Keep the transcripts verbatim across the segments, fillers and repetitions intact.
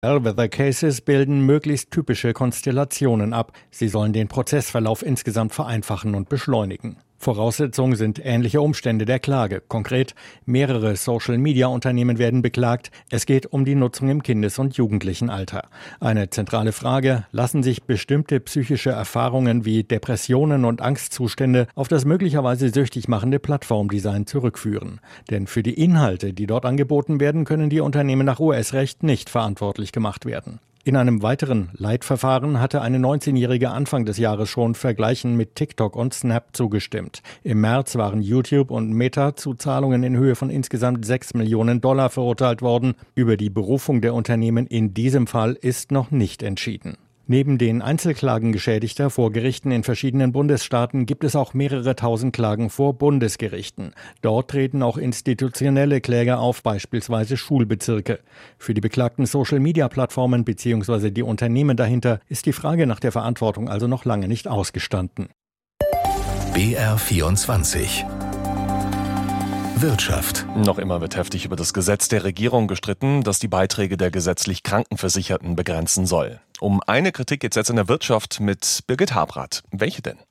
Bellwether Cases bilden möglichst typische Konstellationen ab. Sie sollen den Prozessverlauf insgesamt vereinfachen und beschleunigen. Voraussetzung sind ähnliche Umstände der Klage. Konkret, mehrere Social-Media-Unternehmen werden beklagt. Es geht um die Nutzung im Kindes- und Jugendlichenalter. Eine zentrale Frage: Lassen sich bestimmte psychische Erfahrungen wie Depressionen und Angstzustände auf das möglicherweise süchtig machende Plattformdesign zurückführen? Denn für die Inhalte, die dort angeboten werden, können die Unternehmen nach U S-Recht nicht verantwortlich gemacht werden. In einem weiteren Leitverfahren hatte eine neunzehnjährige Anfang des Jahres schon Vergleichen mit TikTok und Snap zugestimmt. Im März waren YouTube und Meta zu Zahlungen in Höhe von insgesamt sechs Millionen Dollar verurteilt worden. Über die Berufung der Unternehmen in diesem Fall ist noch nicht entschieden. Neben den Einzelklagen Geschädigter vor Gerichten in verschiedenen Bundesstaaten gibt es auch mehrere tausend Klagen vor Bundesgerichten. Dort treten auch institutionelle Kläger auf, beispielsweise Schulbezirke. Für die beklagten Social-Media-Plattformen bzw. die Unternehmen dahinter ist die Frage nach der Verantwortung also noch lange nicht ausgestanden. B R vierundzwanzig Wirtschaft. Noch immer wird heftig über das Gesetz der Regierung gestritten, das die Beiträge der gesetzlich Krankenversicherten begrenzen soll. Um eine Kritik geht es jetzt in der Wirtschaft mit Birgit Habrath. Welche denn?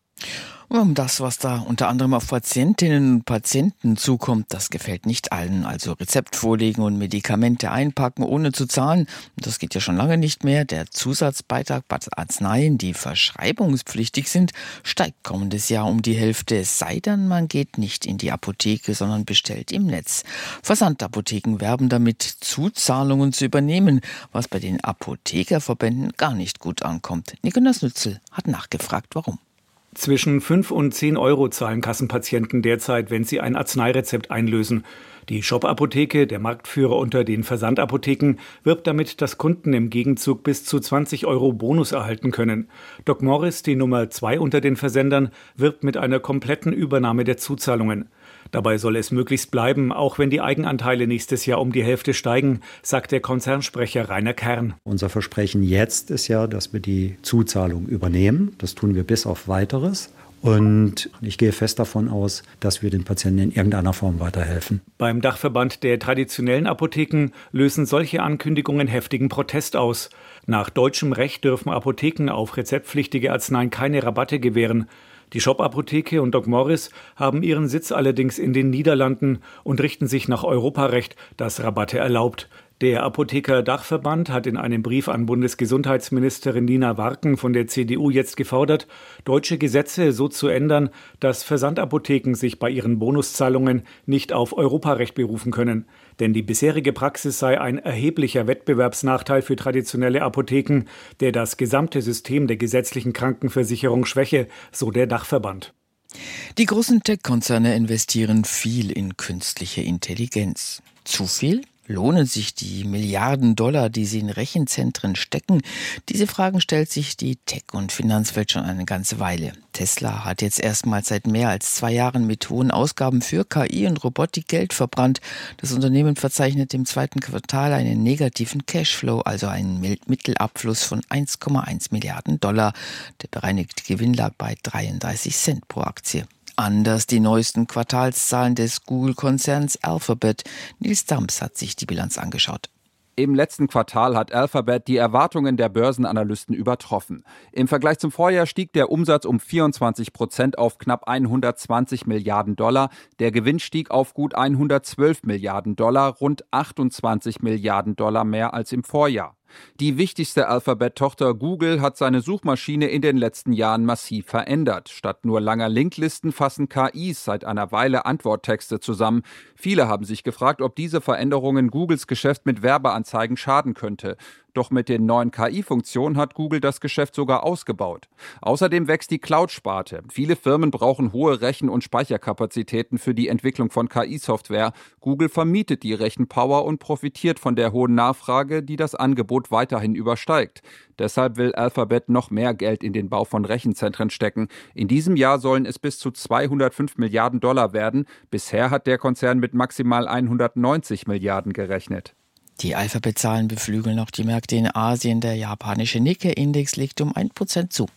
Um das, was da unter anderem auf Patientinnen und Patienten zukommt, das gefällt nicht allen. Also Rezept vorlegen und Medikamente einpacken, ohne zu zahlen, das geht ja schon lange nicht mehr. Der Zusatzbeitrag bei Arzneien, die verschreibungspflichtig sind, steigt kommendes Jahr um die Hälfte. Es sei denn, man geht nicht in die Apotheke, sondern bestellt im Netz. Versandapotheken werben damit, Zuzahlungen zu übernehmen, was bei den Apothekerverbänden gar nicht gut ankommt. Nikolaus Nützel hat nachgefragt, warum. Zwischen fünf und zehn Euro zahlen Kassenpatienten derzeit, wenn sie ein Arzneirezept einlösen. Die Shop-Apotheke, der Marktführer unter den Versandapotheken, wirbt damit, dass Kunden im Gegenzug bis zu zwanzig Euro Bonus erhalten können. DocMorris, die Nummer zwei unter den Versendern, wirbt mit einer kompletten Übernahme der Zuzahlungen. Dabei soll es möglichst bleiben, auch wenn die Eigenanteile nächstes Jahr um die Hälfte steigen, sagt der Konzernsprecher Rainer Kern. Unser Versprechen jetzt ist ja, dass wir die Zuzahlung übernehmen. Das tun wir bis auf Weiteres. Und ich gehe fest davon aus, dass wir den Patienten in irgendeiner Form weiterhelfen. Beim Dachverband der traditionellen Apotheken lösen solche Ankündigungen heftigen Protest aus. Nach deutschem Recht dürfen Apotheken auf rezeptpflichtige Arzneien keine Rabatte gewähren. Die Shop-Apotheke und DocMorris haben ihren Sitz allerdings in den Niederlanden und richten sich nach Europarecht, das Rabatte erlaubt. Der Apotheker-Dachverband hat in einem Brief an Bundesgesundheitsministerin Nina Warken von der C D U jetzt gefordert, deutsche Gesetze so zu ändern, dass Versandapotheken sich bei ihren Bonuszahlungen nicht auf Europarecht berufen können. Denn die bisherige Praxis sei ein erheblicher Wettbewerbsnachteil für traditionelle Apotheken, der das gesamte System der gesetzlichen Krankenversicherung schwäche, so der Dachverband. Die großen Tech-Konzerne investieren viel in künstliche Intelligenz. Zu viel? Lohnen sich die Milliarden Dollar, die sie in Rechenzentren stecken? Diese Fragen stellt sich die Tech- und Finanzwelt schon eine ganze Weile. Tesla hat jetzt erstmals seit mehr als zwei Jahren mit hohen Ausgaben für K I und Robotik Geld verbrannt. Das Unternehmen verzeichnet im zweiten Quartal einen negativen Cashflow, also einen Mittelabfluss von eins Komma eins Milliarden Dollar. Der bereinigte Gewinn lag bei dreiunddreißig Cent pro Aktie. Anders die neuesten Quartalszahlen des Google-Konzerns Alphabet. Nils Dams hat sich die Bilanz angeschaut. Im letzten Quartal hat Alphabet die Erwartungen der Börsenanalysten übertroffen. Im Vergleich zum Vorjahr stieg der Umsatz um vierundzwanzig Prozent auf knapp hundertzwanzig Milliarden Dollar. Der Gewinn stieg auf gut hundertzwölf Milliarden Dollar, rund achtundzwanzig Milliarden Dollar mehr als im Vorjahr. Die wichtigste Alphabet-Tochter Google hat seine Suchmaschine in den letzten Jahren massiv verändert. Statt nur langer Linklisten fassen K Is seit einer Weile Antworttexte zusammen. Viele haben sich gefragt, ob diese Veränderungen Googles Geschäft mit Werbeanzeigen schaden könnte. Doch mit den neuen K I-Funktionen hat Google das Geschäft sogar ausgebaut. Außerdem wächst die Cloud-Sparte. Viele Firmen brauchen hohe Rechen- und Speicherkapazitäten für die Entwicklung von K I-Software. Google vermietet die Rechenpower und profitiert von der hohen Nachfrage, die das Angebot weiterhin übersteigt. Deshalb will Alphabet noch mehr Geld in den Bau von Rechenzentren stecken. In diesem Jahr sollen es bis zu zweihundertfünf Milliarden Dollar werden. Bisher hat der Konzern mit maximal hundertneunzig Milliarden gerechnet. Die Alphabet-Zahlen beflügeln auch die Märkte in Asien. Der japanische Nikkei-Index legt um ein Prozent zu.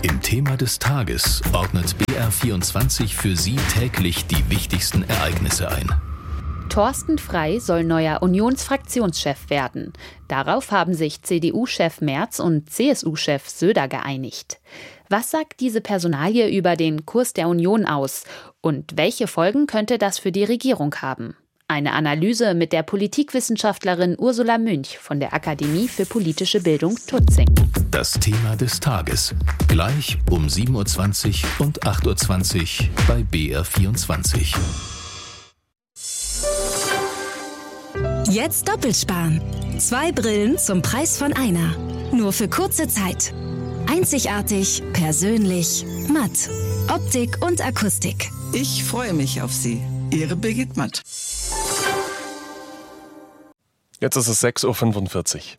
Im Thema des Tages ordnet B R vierundzwanzig für Sie täglich die wichtigsten Ereignisse ein. Thorsten Frey soll neuer Unionsfraktionschef werden. Darauf haben sich C D U-Chef Merz und C S U-Chef Söder geeinigt. Was sagt diese Personalie über den Kurs der Union aus? Und welche Folgen könnte das für die Regierung haben? Eine Analyse mit der Politikwissenschaftlerin Ursula Münch von der Akademie für politische Bildung Tutzing. Das Thema des Tages. Gleich um sieben Uhr zwanzig und acht Uhr zwanzig bei B R vierundzwanzig. Jetzt doppelt sparen. Zwei Brillen zum Preis von einer. Nur für kurze Zeit. Einzigartig, persönlich, matt. Optik und Akustik. Ich freue mich auf Sie. Ihre Birgit Matt. Jetzt ist es sechs Uhr fünfundvierzig.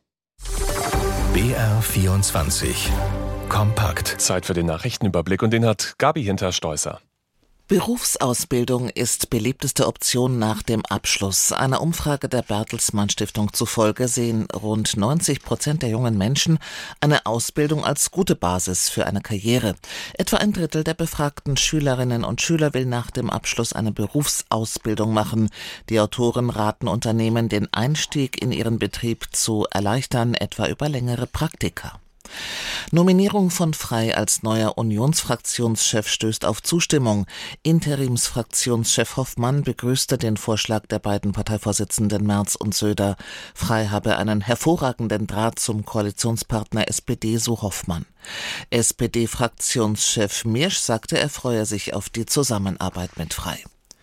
B R vierundzwanzig. Kompakt. Zeit für den Nachrichtenüberblick und den hat Gabi Hinterstoißer. Berufsausbildung ist beliebteste Option nach dem Abschluss. Einer Umfrage der Bertelsmann Stiftung zufolge sehen rund neunzig Prozent der jungen Menschen eine Ausbildung als gute Basis für eine Karriere. Etwa ein Drittel der befragten Schülerinnen und Schüler will nach dem Abschluss eine Berufsausbildung machen. Die Autoren raten Unternehmen, den Einstieg in ihren Betrieb zu erleichtern, etwa über längere Praktika. Nominierung von Frey als neuer Unionsfraktionschef stößt auf Zustimmung. Interimsfraktionschef Hoffmann begrüßte den Vorschlag der beiden Parteivorsitzenden Merz und Söder. Frey habe einen hervorragenden Draht zum Koalitionspartner S P D, so Hoffmann. S P D-Fraktionschef Mirsch sagte, er freue sich auf die Zusammenarbeit mit Frey.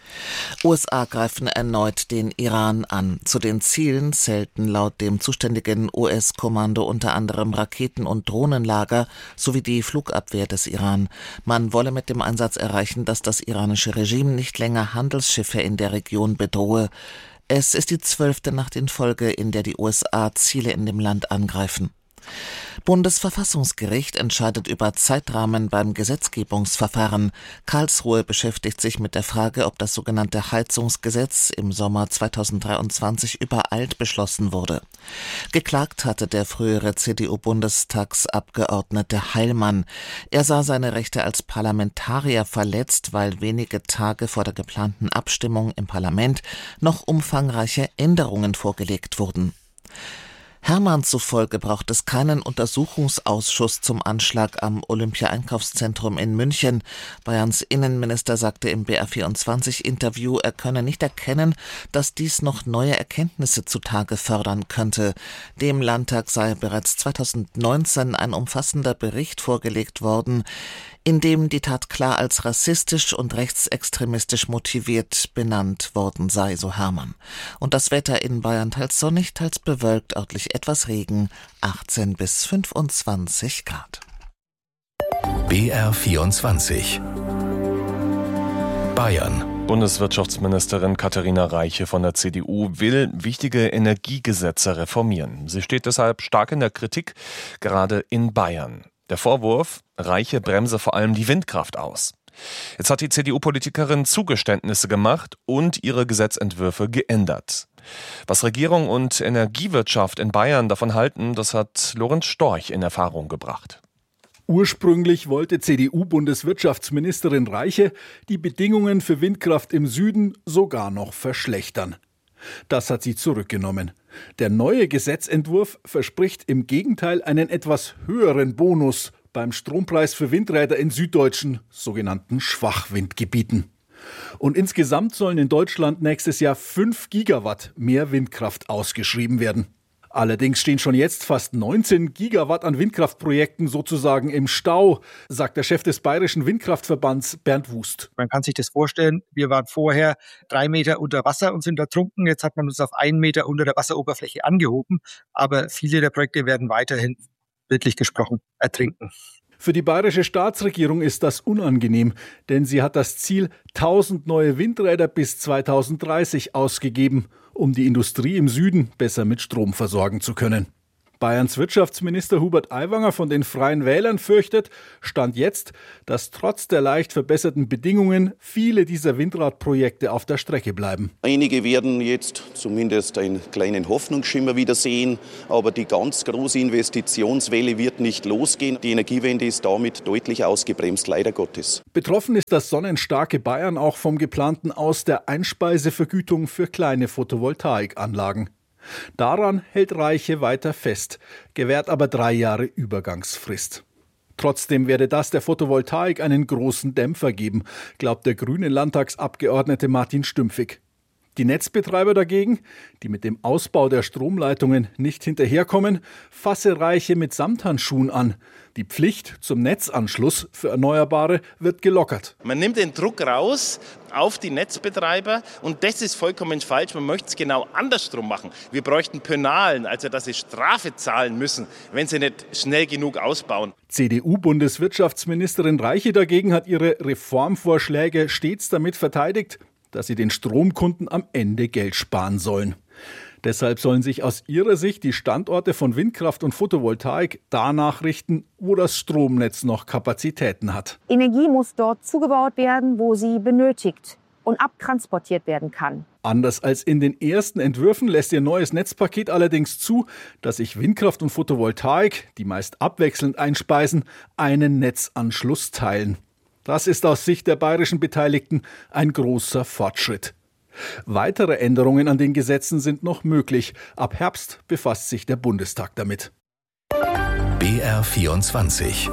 U S A greifen erneut den Iran an. Zu den Zielen zählten laut dem zuständigen U S-Kommando unter anderem Raketen- und Drohnenlager sowie die Flugabwehr des Iran. Man wolle mit dem Einsatz erreichen, dass das iranische Regime nicht länger Handelsschiffe in der Region bedrohe. Es ist die zwölfte Nacht in Folge, in der die U S A Ziele in dem Land angreifen. Bundesverfassungsgericht entscheidet über Zeitrahmen beim Gesetzgebungsverfahren. Karlsruhe beschäftigt sich mit der Frage, ob das sogenannte Heizungsgesetz im Sommer zweitausenddreiundzwanzig übereilt beschlossen wurde. Geklagt hatte der frühere C D U-Bundestagsabgeordnete Heilmann. Er sah seine Rechte als Parlamentarier verletzt, weil wenige Tage vor der geplanten Abstimmung im Parlament noch umfangreiche Änderungen vorgelegt wurden. Hermann zufolge braucht es keinen Untersuchungsausschuss zum Anschlag am Olympia-Einkaufszentrum in München. Bayerns Innenminister sagte im B R vierundzwanzig-Interview, er könne nicht erkennen, dass dies noch neue Erkenntnisse zutage fördern könnte. Dem Landtag sei bereits zweitausendneunzehn ein umfassender Bericht vorgelegt worden, in dem die Tat klar als rassistisch und rechtsextremistisch motiviert benannt worden sei, so Hermann. Und das Wetter in Bayern teils sonnig, teils bewölkt, örtlich etwas Regen, achtzehn bis fünfundzwanzig Grad. B R vierundzwanzig. Bayern. Bundeswirtschaftsministerin Katharina Reiche von der C D U will wichtige Energiegesetze reformieren. Sie steht deshalb stark in der Kritik, gerade in Bayern. Der Vorwurf, Reiche bremse vor allem die Windkraft aus. Jetzt hat die C D U-Politikerin Zugeständnisse gemacht und ihre Gesetzentwürfe geändert. Was Regierung und Energiewirtschaft in Bayern davon halten, das hat Lorenz Storch in Erfahrung gebracht. Ursprünglich wollte C D U-Bundeswirtschaftsministerin Reiche die Bedingungen für Windkraft im Süden sogar noch verschlechtern. Das hat sie zurückgenommen. Der neue Gesetzentwurf verspricht im Gegenteil einen etwas höheren Bonus beim Strompreis für Windräder in süddeutschen, sogenannten Schwachwindgebieten. Und insgesamt sollen in Deutschland nächstes Jahr fünf Gigawatt mehr Windkraft ausgeschrieben werden. Allerdings stehen schon jetzt fast neunzehn Gigawatt an Windkraftprojekten sozusagen im Stau, sagt der Chef des Bayerischen Windkraftverbands Bernd Wust. Man kann sich das vorstellen, wir waren vorher drei Meter unter Wasser und sind ertrunken. Jetzt hat man uns auf einen Meter unter der Wasseroberfläche angehoben. Aber viele der Projekte werden weiterhin, bildlich gesprochen, ertrinken. Für die bayerische Staatsregierung ist das unangenehm, denn sie hat das Ziel tausend neue Windräder bis zweitausenddreißig ausgegeben, um die Industrie im Süden besser mit Strom versorgen zu können. Bayerns Wirtschaftsminister Hubert Aiwanger von den Freien Wählern fürchtet, stand jetzt, dass trotz der leicht verbesserten Bedingungen viele dieser Windradprojekte auf der Strecke bleiben. Einige werden jetzt zumindest einen kleinen Hoffnungsschimmer wieder sehen, aber die ganz große Investitionswelle wird nicht losgehen. Die Energiewende ist damit deutlich ausgebremst, leider Gottes. Betroffen ist das sonnenstarke Bayern auch vom geplanten Aus der Einspeisevergütung für kleine Photovoltaikanlagen. Daran hält Reiche weiter fest, gewährt aber drei Jahre Übergangsfrist. Trotzdem werde das der Photovoltaik einen großen Dämpfer geben, glaubt der grüne Landtagsabgeordnete Martin Stümpfig. Die Netzbetreiber dagegen, die mit dem Ausbau der Stromleitungen nicht hinterherkommen, fasse Reiche mit Samthandschuhen an. Die Pflicht zum Netzanschluss für Erneuerbare wird gelockert. Man nimmt den Druck raus auf die Netzbetreiber und das ist vollkommen falsch. Man möchte es genau andersrum machen. Wir bräuchten Penalen, also dass sie Strafe zahlen müssen, wenn sie nicht schnell genug ausbauen. C D U-Bundeswirtschaftsministerin Reiche dagegen hat ihre Reformvorschläge stets damit verteidigt, dass sie den Stromkunden am Ende Geld sparen sollen. Deshalb sollen sich aus ihrer Sicht die Standorte von Windkraft und Photovoltaik danach richten, wo das Stromnetz noch Kapazitäten hat. Energie muss dort zugebaut werden, wo sie benötigt und abtransportiert werden kann. Anders als in den ersten Entwürfen lässt ihr neues Netzpaket allerdings zu, dass sich Windkraft und Photovoltaik, die meist abwechselnd einspeisen, einen Netzanschluss teilen. Das ist aus Sicht der bayerischen Beteiligten ein großer Fortschritt. Weitere Änderungen an den Gesetzen sind noch möglich. Ab Herbst befasst sich der Bundestag damit. B R vierundzwanzig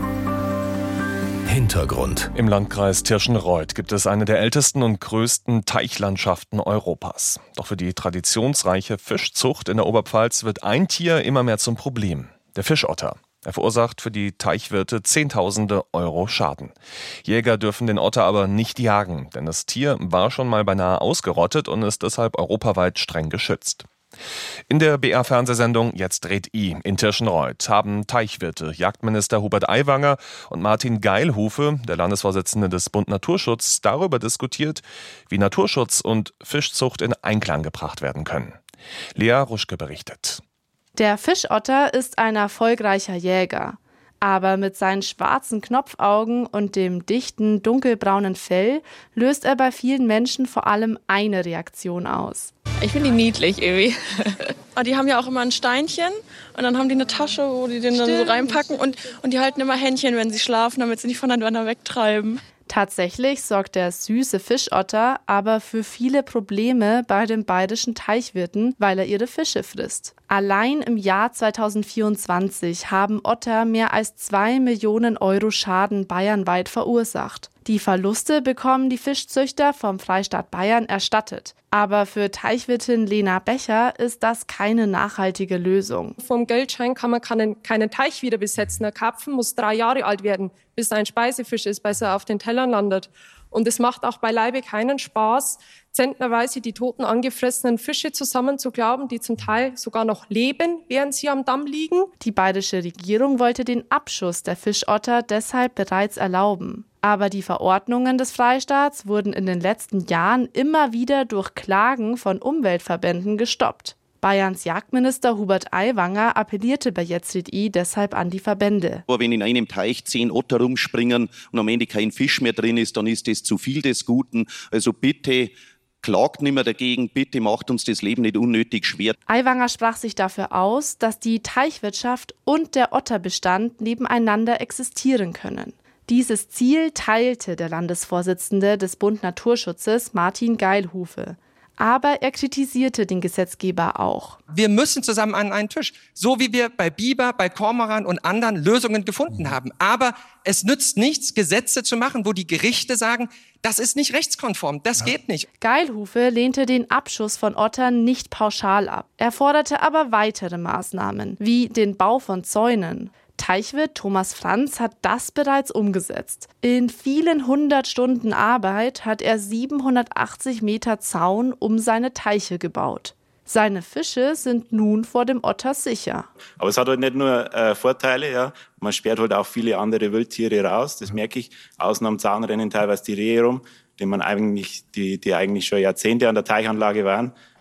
Hintergrund. Im Landkreis Tirschenreuth gibt es eine der ältesten und größten Teichlandschaften Europas. Doch für die traditionsreiche Fischzucht in der Oberpfalz wird ein Tier immer mehr zum Problem: der Fischotter. Er verursacht für die Teichwirte Zehntausende Euro Schaden. Jäger dürfen den Otter aber nicht jagen, denn das Tier war schon mal beinahe ausgerottet und ist deshalb europaweit streng geschützt. In der B R-Fernsehsendung Jetzt dreht I in Tirschenreuth haben Teichwirte, Jagdminister Hubert Aiwanger und Martin Geilhufe, der Landesvorsitzende des Bund Naturschutz, darüber diskutiert, wie Naturschutz und Fischzucht in Einklang gebracht werden können. Lea Ruschke berichtet. Der Fischotter ist ein erfolgreicher Jäger. Aber mit seinen schwarzen Knopfaugen und dem dichten, dunkelbraunen Fell löst er bei vielen Menschen vor allem eine Reaktion aus. Ich finde die niedlich irgendwie. Die haben ja auch immer ein Steinchen und dann haben die eine Tasche, wo die den Stimmt. dann so reinpacken und, und die halten immer Händchen, wenn sie schlafen, damit sie nicht voneinander wegtreiben. Tatsächlich sorgt der süße Fischotter aber für viele Probleme bei den bayerischen Teichwirten, weil er ihre Fische frisst. Allein im Jahr zweitausendvierundzwanzig haben Otter mehr als zwei Millionen Euro Schaden bayernweit verursacht. Die Verluste bekommen die Fischzüchter vom Freistaat Bayern erstattet. Aber für Teichwirtin Lena Becher ist das keine nachhaltige Lösung. Vom Geldschein kann man keinen, keinen Teich wieder besetzen. Der Karpfen muss drei Jahre alt werden, bis er ein Speisefisch ist, bis er auf den Tellern landet. Und es macht auch beileibe keinen Spaß, zentnerweise die toten, angefressenen Fische zusammenzuklauben, die zum Teil sogar noch leben, während sie am Damm liegen. Die bayerische Regierung wollte den Abschuss der Fischotter deshalb bereits erlauben. Aber die Verordnungen des Freistaats wurden in den letzten Jahren immer wieder durch Klagen von Umweltverbänden gestoppt. Bayerns Jagdminister Hubert Aiwanger appellierte bei Jetzt dreht I deshalb an die Verbände. Aber wenn in einem Teich zehn Otter rumspringen und am Ende kein Fisch mehr drin ist, dann ist das zu viel des Guten. Also bitte klagt nicht mehr dagegen, bitte macht uns das Leben nicht unnötig schwer. Aiwanger sprach sich dafür aus, dass die Teichwirtschaft und der Otterbestand nebeneinander existieren können. Dieses Ziel teilte der Landesvorsitzende des Bund Naturschutzes Martin Geilhufe. Aber er kritisierte den Gesetzgeber auch. Wir müssen zusammen an einen Tisch, so wie wir bei Biber, bei Kormoran und anderen Lösungen gefunden haben. Aber es nützt nichts, Gesetze zu machen, wo die Gerichte sagen, das ist nicht rechtskonform, das ja. geht nicht. Geilhufe lehnte den Abschuss von Ottern nicht pauschal ab. Er forderte aber weitere Maßnahmen, wie den Bau von Zäunen. Teichwirt Thomas Franz hat das bereits umgesetzt. In vielen hundert Stunden Arbeit hat er siebenhundertachtzig Meter Zaun um seine Teiche gebaut. Seine Fische sind nun vor dem Otter sicher. Aber es hat halt nicht nur äh, Vorteile, ja. Man sperrt halt auch viele andere Wildtiere raus, das merke ich. Außen am Zaun rennen teilweise die Rehe rum, die, man eigentlich, die, die eigentlich schon Jahrzehnte an der Teichanlage waren.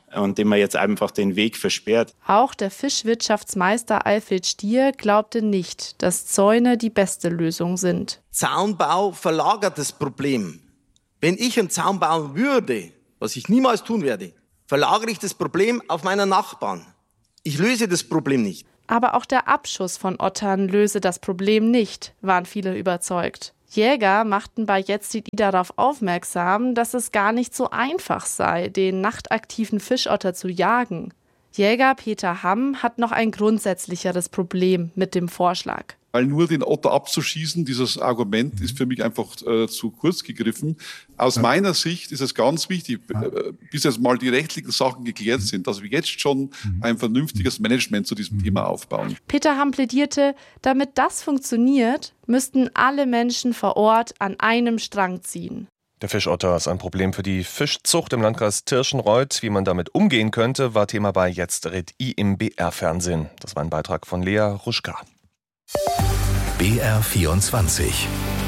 und dem man jetzt einfach den Weg versperrt. Auch der Fischwirtschaftsmeister Alfred Stier glaubte nicht, dass Zäune die beste Lösung sind. Zaunbau verlagert das Problem. Wenn ich einen Zaun bauen würde, was ich niemals tun werde, verlagere ich das Problem auf meinen Nachbarn. Ich löse das Problem nicht. Aber auch der Abschuss von Ottern löse das Problem nicht, waren viele überzeugt. Jäger machten bei Jetzt die darauf aufmerksam, dass es gar nicht so einfach sei, den nachtaktiven Fischotter zu jagen. Jäger Peter Hamm hat noch ein grundsätzlicheres Problem mit dem Vorschlag. Weil nur den Otter abzuschießen, dieses Argument ist für mich einfach äh, zu kurz gegriffen. Aus ja. meiner Sicht ist es ganz wichtig, äh, bis jetzt mal die rechtlichen Sachen geklärt sind, dass wir jetzt schon ein vernünftiges Management zu diesem Thema aufbauen. Peter Hamm plädierte, damit das funktioniert, müssten alle Menschen vor Ort an einem Strang ziehen. Der Fischotter ist ein Problem für die Fischzucht im Landkreis Tirschenreuth. Wie man damit umgehen könnte, war Thema bei Jetzt Red I im B R-Fernsehen. Das war ein Beitrag von Lea Ruschka. B R vierundzwanzig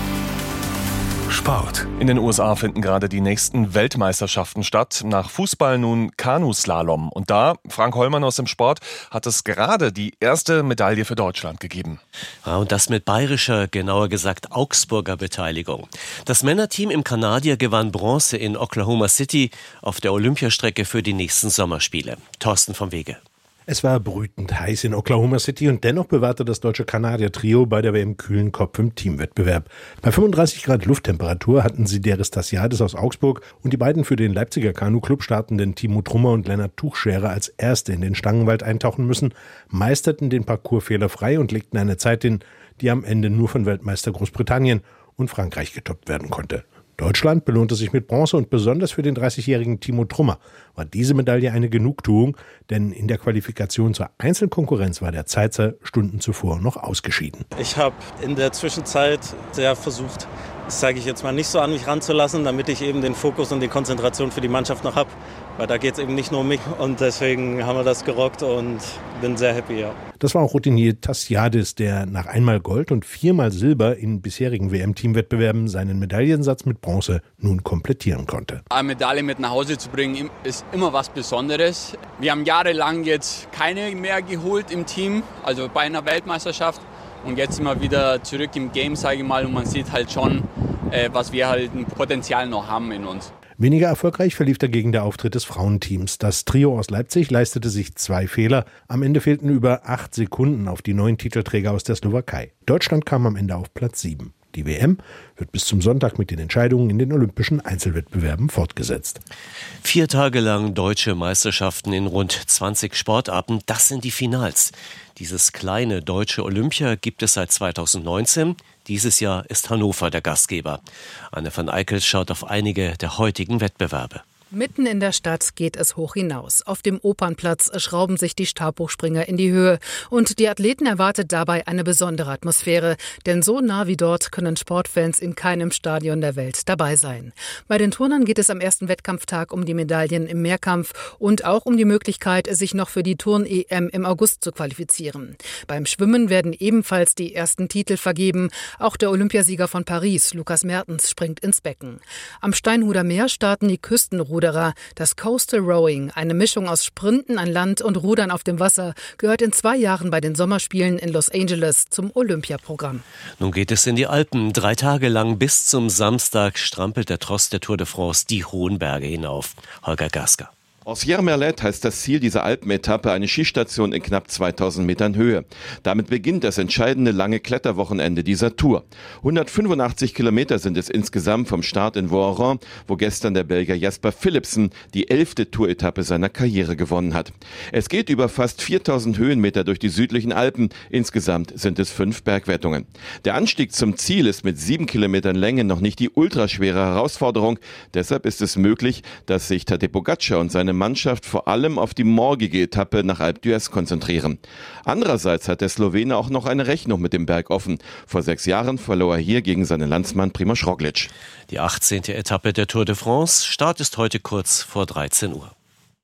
Sport. In den U S A finden gerade die nächsten Weltmeisterschaften statt. Nach Fußball nun Kanuslalom. Und da, Frank Hollmann aus dem Sport, hat es gerade die erste Medaille für Deutschland gegeben. Ja, und das mit bayerischer, genauer gesagt Augsburger Beteiligung. Das Männerteam im Kanadier gewann Bronze in Oklahoma City auf der Olympiastrecke für die nächsten Sommerspiele. Thorsten vom Wege. Es war brütend heiß in Oklahoma City und dennoch bewahrte das deutsche Kanadier-Trio bei der W M kühlen Kopf im Teamwettbewerb. Bei fünfunddreißig Grad Lufttemperatur hatten sie Deris Tassiadis aus Augsburg und die beiden für den Leipziger Kanu-Club startenden Timo Trummer und Lennart Tuchscherer als Erste in den Stangenwald eintauchen müssen, meisterten den Parcours fehlerfrei und legten eine Zeit hin, die am Ende nur von Weltmeister Großbritannien und Frankreich getoppt werden konnte. Deutschland belohnte sich mit Bronze und besonders für den dreißigjährigen Timo Trummer war diese Medaille eine Genugtuung, denn in der Qualifikation zur Einzelkonkurrenz war der Zeitzer Stunden zuvor noch ausgeschieden. Ich habe in der Zwischenzeit sehr versucht, das zeige ich jetzt mal nicht so an mich ranzulassen, damit ich eben den Fokus und die Konzentration für die Mannschaft noch habe, weil da geht es eben nicht nur um mich und deswegen haben wir das gerockt und bin sehr happy, ja. Das war auch Routinier Tassiadis, der nach einmal Gold und viermal Silber in bisherigen W M-Teamwettbewerben seinen Medaillensatz mit Bronze nun komplettieren konnte. Eine Medaille mit nach Hause zu bringen, ist immer was Besonderes. Wir haben jahrelang jetzt keine mehr geholt im Team, also bei einer Weltmeisterschaft. Und jetzt sind wir wieder zurück im Game, sage ich mal, und man sieht halt schon, äh, was wir halt ein Potenzial noch haben in uns. Weniger erfolgreich verlief dagegen der Auftritt des Frauenteams. Das Trio aus Leipzig leistete sich zwei Fehler. Am Ende fehlten über acht Sekunden auf die neuen Titelträger aus der Slowakei. Deutschland kam am Ende auf Platz sieben. Die W M wird bis zum Sonntag mit den Entscheidungen in den olympischen Einzelwettbewerben fortgesetzt. Vier Tage lang deutsche Meisterschaften in rund zwanzig Sportarten, das sind die Finals. Dieses kleine deutsche Olympia gibt es seit zweitausendneunzehn. Dieses Jahr ist Hannover der Gastgeber. Anne van Eickels schaut auf einige der heutigen Wettbewerbe. Mitten in der Stadt geht es hoch hinaus. Auf dem Opernplatz schrauben sich die Stabhochspringer in die Höhe. Und die Athleten erwartet dabei eine besondere Atmosphäre. Denn so nah wie dort können Sportfans in keinem Stadion der Welt dabei sein. Bei den Turnern geht es am ersten Wettkampftag um die Medaillen im Mehrkampf und auch um die Möglichkeit, sich noch für die Turn-E M im August zu qualifizieren. Beim Schwimmen werden ebenfalls die ersten Titel vergeben. Auch der Olympiasieger von Paris, Lukas Mertens, springt ins Becken. Am Steinhuder Meer starten die Küstenruder. Das Coastal Rowing, eine Mischung aus Sprinten an Land und Rudern auf dem Wasser, gehört in zwei Jahren bei den Sommerspielen in Los Angeles zum Olympiaprogramm. Nun geht es in die Alpen. Drei Tage lang bis zum Samstag strampelt der Tross der Tour de France die hohen Berge hinauf. Holger Gasker. Ancières-Merlet heißt das Ziel dieser Alpenetappe, eine Skistation in knapp zweitausend Metern Höhe. Damit beginnt das entscheidende lange Kletterwochenende dieser Tour. hundertfünfundachtzig Kilometer sind es insgesamt vom Start in Voiron, wo gestern der Belgier Jasper Philipsen die elfte Touretappe seiner Karriere gewonnen hat. Es geht über fast viertausend Höhenmeter durch die südlichen Alpen. Insgesamt sind es fünf Bergwertungen. Der Anstieg zum Ziel ist mit sieben Kilometern Länge noch nicht die ultraschwere Herausforderung. Deshalb ist es möglich, dass sich Tadej Pogačar und seine Mannschaft vor allem auf die morgige Etappe nach Alpe d'Huez konzentrieren. Andererseits hat der Slowene auch noch eine Rechnung mit dem Berg offen. Vor sechs Jahren verlor er hier gegen seinen Landsmann Primož Roglič. Die achtzehnte Etappe der Tour de France. Start ist heute kurz vor dreizehn Uhr.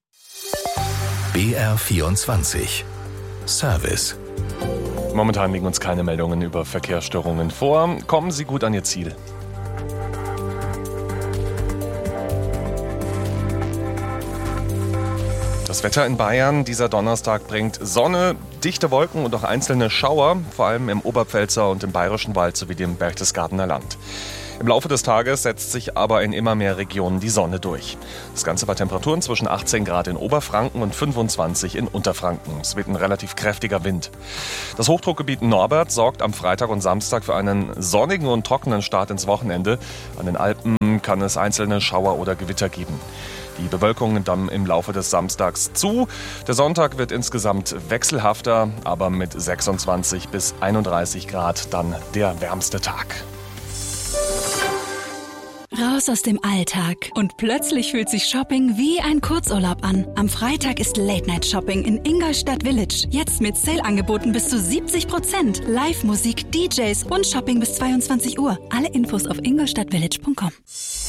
B R vierundzwanzig Service. Momentan liegen uns keine Meldungen über Verkehrsstörungen vor. Kommen Sie gut an Ihr Ziel. Das Wetter in Bayern dieser Donnerstag bringt Sonne, dichte Wolken und auch einzelne Schauer, vor allem im Oberpfälzer und im Bayerischen Wald sowie dem Berchtesgadener Land. Im Laufe des Tages setzt sich aber in immer mehr Regionen die Sonne durch. Das Ganze bei Temperaturen zwischen achtzehn Grad in Oberfranken und fünfundzwanzig in Unterfranken. Es weht ein relativ kräftiger Wind. Das Hochdruckgebiet Norbert sorgt am Freitag und Samstag für einen sonnigen und trockenen Start ins Wochenende. An den Alpen kann es einzelne Schauer oder Gewitter geben. Die Bewölkung nimmt dann im Laufe des Samstags zu. Der Sonntag wird insgesamt wechselhafter, aber mit sechsundzwanzig bis einunddreißig Grad dann der wärmste Tag. Raus aus dem Alltag und plötzlich fühlt sich Shopping wie ein Kurzurlaub an. Am Freitag ist Late-Night-Shopping in Ingolstadt Village. Jetzt mit Sale-Angeboten bis zu siebzig Prozent. Live-Musik, D Js und Shopping bis zweiundzwanzig Uhr. Alle Infos auf ingolstadtvillage punkt com.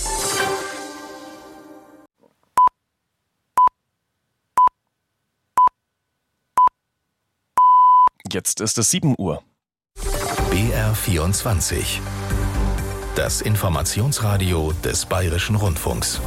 Jetzt ist es sieben Uhr. B R vierundzwanzig. Das Informationsradio des Bayerischen Rundfunks.